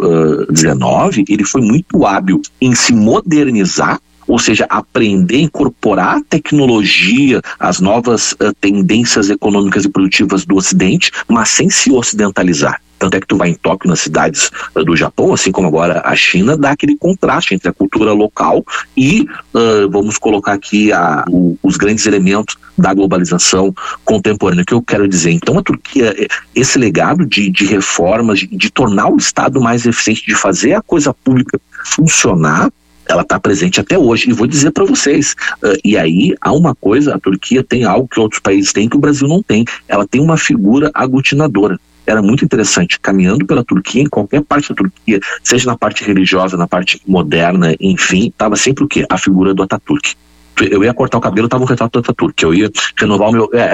XIX, ele foi muito hábil em se modernizar, ou seja, aprender, incorporar a tecnologia, as novas tendências econômicas e produtivas do Ocidente, mas sem se ocidentalizar. Tanto é que tu vai em Tóquio, nas cidades do Japão, assim como agora a China, dá aquele contraste entre a cultura local e, vamos colocar aqui, os grandes elementos da globalização contemporânea. O que eu quero dizer? Então, a Turquia, esse legado de reformas, de tornar o Estado mais eficiente, de fazer a coisa pública funcionar, ela está presente até hoje. E vou dizer para vocês, e aí há uma coisa, a Turquia tem algo que outros países têm que o Brasil não tem. Ela tem uma figura aglutinadora. Era muito interessante, caminhando pela Turquia, em qualquer parte da Turquia, seja na parte religiosa, na parte moderna, enfim, estava sempre o quê? A figura do Atatürk. Eu ia cortar o cabelo, estava um retrato do Atatürk. Eu ia renovar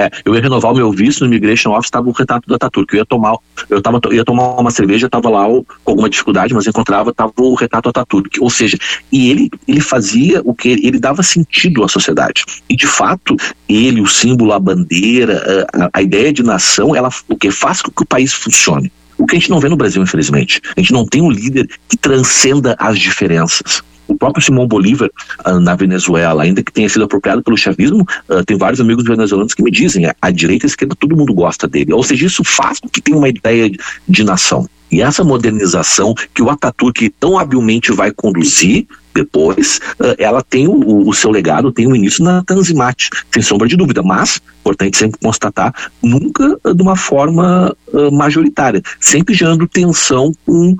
o meu visto no Immigration Office, estava um retrato do Atatürk. Eu ia tomar uma cerveja, estava lá com alguma dificuldade, mas encontrava, estava o retrato do Atatürk. Ou seja, e ele fazia o que? Ele dava sentido à sociedade. E de fato, ele, o símbolo, a bandeira, a ideia de nação, ela o que faz com que o país funcione. O que a gente não vê no Brasil, infelizmente. A gente não tem um líder que transcenda as diferenças. O próprio Simão Bolívar, na Venezuela, ainda que tenha sido apropriado pelo chavismo, tem vários amigos venezuelanos que me dizem, a direita e a esquerda, todo mundo gosta dele. Ou seja, isso faz com que tenha uma ideia de nação. E essa modernização que o Atatürk tão habilmente vai conduzir depois, ela tem o seu legado, tem o início na Tanzimat, sem sombra de dúvida, mas, importante sempre constatar, nunca de uma forma majoritária, sempre gerando tensão com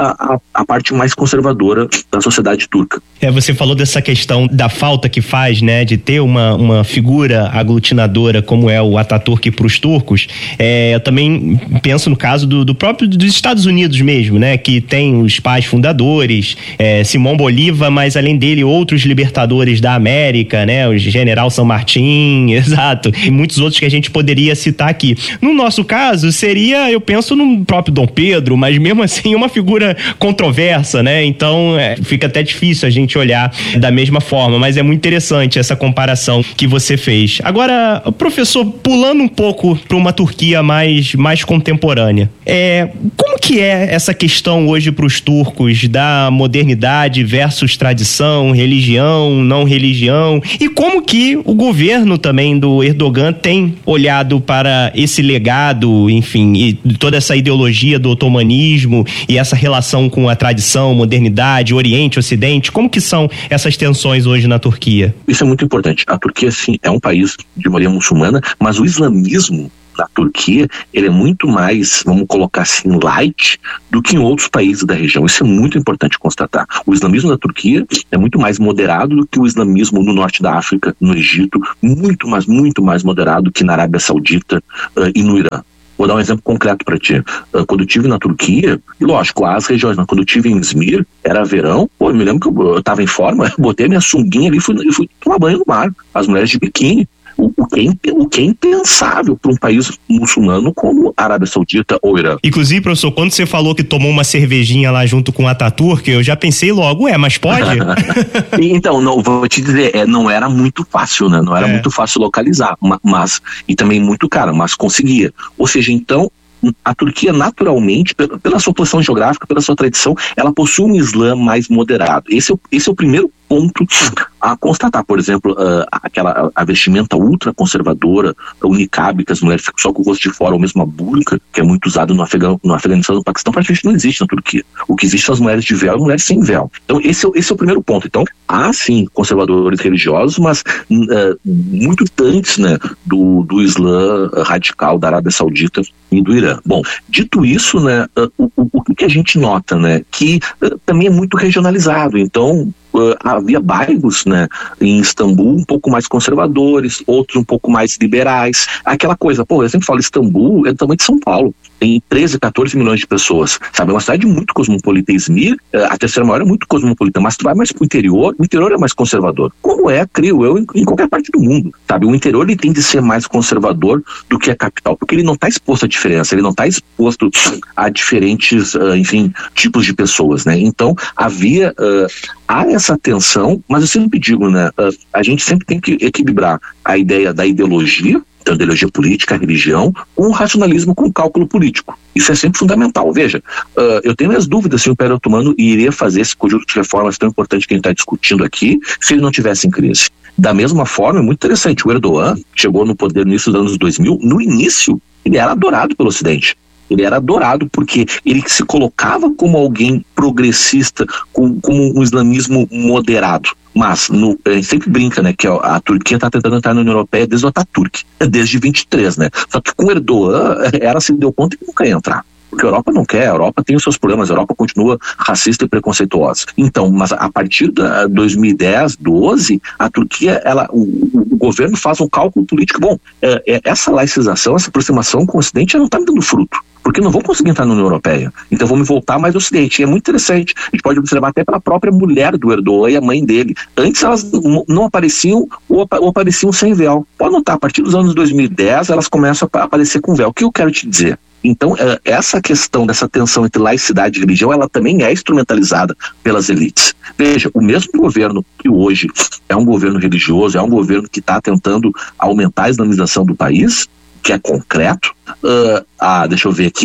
a parte mais conservadora da sociedade turca. Você falou dessa questão da falta que faz, né, de ter uma figura aglutinadora como é o Atatürk para os turcos. Eu também penso no caso do próprio dos Estados Unidos mesmo, né, que tem os pais fundadores, Simão Bolívar, mas além dele outros libertadores da América, né, o General San Martín, exato, e muitos outros que a gente poderia citar aqui. No nosso caso, seria, eu penso no próprio Dom Pedro, mas mesmo assim uma figura controversa, né, então fica até difícil a gente olhar da mesma forma, mas é muito interessante essa comparação que você fez. Agora, professor, pulando um pouco para uma Turquia mais contemporânea, como que é essa questão hoje para os turcos da modernidade versus tradição, religião, não religião, e como que o governo também do Erdogan tem olhado para esse legado, enfim, e toda essa ideologia do otomanismo e essa relação com a tradição, modernidade, Oriente, Ocidente, como que são essas tensões hoje na Turquia? Isso é muito importante. A Turquia, sim, é um país de maioria muçulmana, mas o islamismo na Turquia, ele é muito mais, vamos colocar assim, light do que em outros países da região. Isso é muito importante constatar. O islamismo da Turquia é muito mais moderado do que o islamismo no norte da África, no Egito, muito mais moderado que na Arábia Saudita e no Irã. Vou dar um exemplo concreto para ti. Quando eu estive na Turquia, e lógico, há as regiões, mas quando eu estive em Izmir, era verão, eu me lembro que eu estava em forma, botei a minha sunguinha ali e fui tomar banho no mar. As mulheres de biquíni. O que é impensável para um país muçulmano como a Arábia Saudita ou Irã. Inclusive, professor, quando você falou que tomou uma cervejinha lá junto com o Atatürk, eu já pensei logo, mas pode? Então, não, vou te dizer, não era muito fácil, né? Não era muito fácil localizar, mas e também muito caro, mas conseguia. Ou seja, então, a Turquia naturalmente, pela sua posição geográfica, pela sua tradição, ela possui um Islã mais moderado. Esse é o primeiro ponto a constatar. Por exemplo, a vestimenta ultra conservadora, o niqab, que as mulheres ficam só com o rosto de fora, ou mesmo a burca, que é muito usado no Afeganistão e no Paquistão, praticamente não existe na Turquia. O que existe são as mulheres de véu e mulheres sem véu. Então esse é o primeiro ponto. Então há sim conservadores religiosos, mas muito distantes, né, do Islã radical da Arábia Saudita e do Irã. Bom, dito isso, né, o que a gente nota, né, que também é muito regionalizado. Então havia bairros, né, em Istambul um pouco mais conservadores, outros um pouco mais liberais. Aquela coisa, eu sempre falo, Istambul é do tamanho de São Paulo. Tem 13, 14 milhões de pessoas, sabe? É uma cidade muito cosmopolita. Izmir, a terceira maior, é muito cosmopolita, mas tu vai mais pro interior, o interior é mais conservador. Como creio eu, em qualquer parte do mundo, sabe? O interior, ele tem de ser mais conservador do que a capital, porque ele não está exposto à diferença, ele não está exposto a diferentes, enfim, tipos de pessoas, né? Então, há essa tensão, mas eu sempre digo, né? A gente sempre tem que equilibrar a ideia da ideologia, da ideologia política, a religião, com o racionalismo, com o cálculo político. Isso é sempre fundamental. Veja, eu tenho minhas dúvidas se o Império Otomano iria fazer esse conjunto de reformas tão importante que a gente está discutindo aqui, se ele não tivesse em crise. Da mesma forma, é muito interessante, o Erdogan chegou no poder no início dos anos 2000, no início, ele era adorado pelo Ocidente. Ele era adorado porque ele se colocava como alguém progressista, como um islamismo moderado. Mas a gente sempre brinca, né, que a Turquia está tentando entrar na União Europeia desde o Atatürk, desde 23, né? Só que com o Erdogan, ela se deu conta que não quer entrar. Porque a Europa não quer, a Europa tem os seus problemas, a Europa continua racista e preconceituosa. Então, mas a partir de 2010, 12, a Turquia, o governo faz um cálculo político. Bom, essa laicização, essa aproximação com o Ocidente, não está me dando fruto. Porque não vou conseguir entrar na União Europeia. Então vou me voltar mais ao Ocidente. E é muito interessante. A gente pode observar até pela própria mulher do Erdogan e a mãe dele. Antes elas não apareciam ou apareciam sem véu. Pode notar, a partir dos anos 2010 elas começam a aparecer com véu. O que eu quero te dizer? Então, essa questão dessa tensão entre laicidade e religião, ela também é instrumentalizada pelas elites. Veja, o mesmo governo que hoje é um governo religioso, é um governo que está tentando aumentar a islamização do país, que é concreto, deixa eu ver aqui,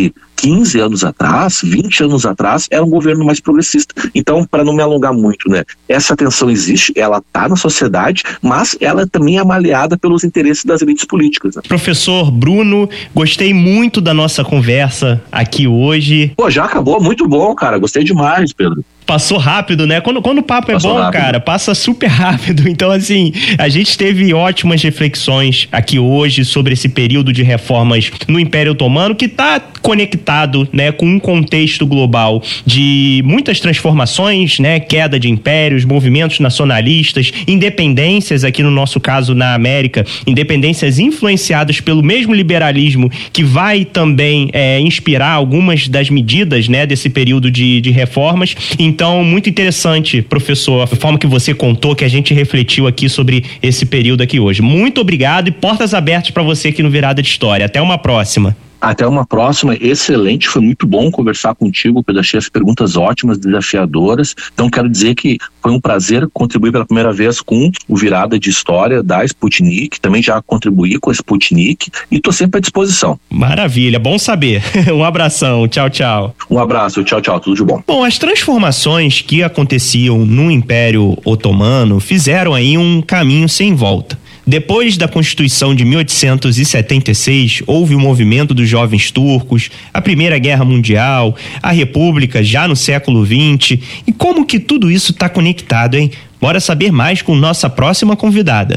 15 anos atrás, 20 anos atrás, era um governo mais progressista. Então, para não me alongar muito, né, essa tensão existe, ela está na sociedade, mas ela também é maleada pelos interesses das elites políticas. Né? Professor Bruno, gostei muito da nossa conversa aqui hoje. Pô, já acabou, muito bom, cara, gostei demais, Pedro. Passou rápido, né? Quando o papo é bom, rápido, cara, passa super rápido. Então, assim, a gente teve ótimas reflexões aqui hoje sobre esse período de reformas no Império Otomano, que está conectado, né, com um contexto global de muitas transformações, né? Queda de impérios, movimentos nacionalistas, independências, aqui no nosso caso na América, independências influenciadas pelo mesmo liberalismo, que vai também inspirar algumas das medidas, né, desse período de reformas. Então, muito interessante, professor, a forma que você contou, que a gente refletiu aqui sobre esse período aqui hoje. Muito obrigado e portas abertas para você aqui no Virada de História. Até uma próxima. Até uma próxima, excelente, foi muito bom conversar contigo, Pedro, achei as perguntas ótimas, desafiadoras, então quero dizer que foi um prazer contribuir pela primeira vez com o Virada de História da Sputnik, também já contribuí com a Sputnik e estou sempre à disposição. Maravilha, bom saber. Um abração, tchau, tchau. Um abraço, tchau, tchau, tudo de bom. Bom, as transformações que aconteciam no Império Otomano fizeram aí um caminho sem volta. Depois da Constituição de 1876, houve o movimento dos jovens turcos, a Primeira Guerra Mundial, a República já no século XX. E como que tudo isso está conectado, hein? Bora saber mais com nossa próxima convidada.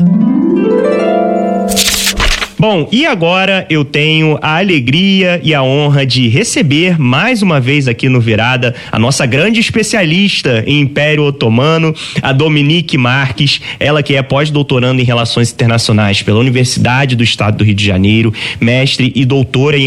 Bom, e agora eu tenho a alegria e a honra de receber mais uma vez aqui no Virada a nossa grande especialista em Império Otomano, a Dominique Marques, ela que é pós-doutoranda em Relações Internacionais pela Universidade do Estado do Rio de Janeiro, mestre e doutora em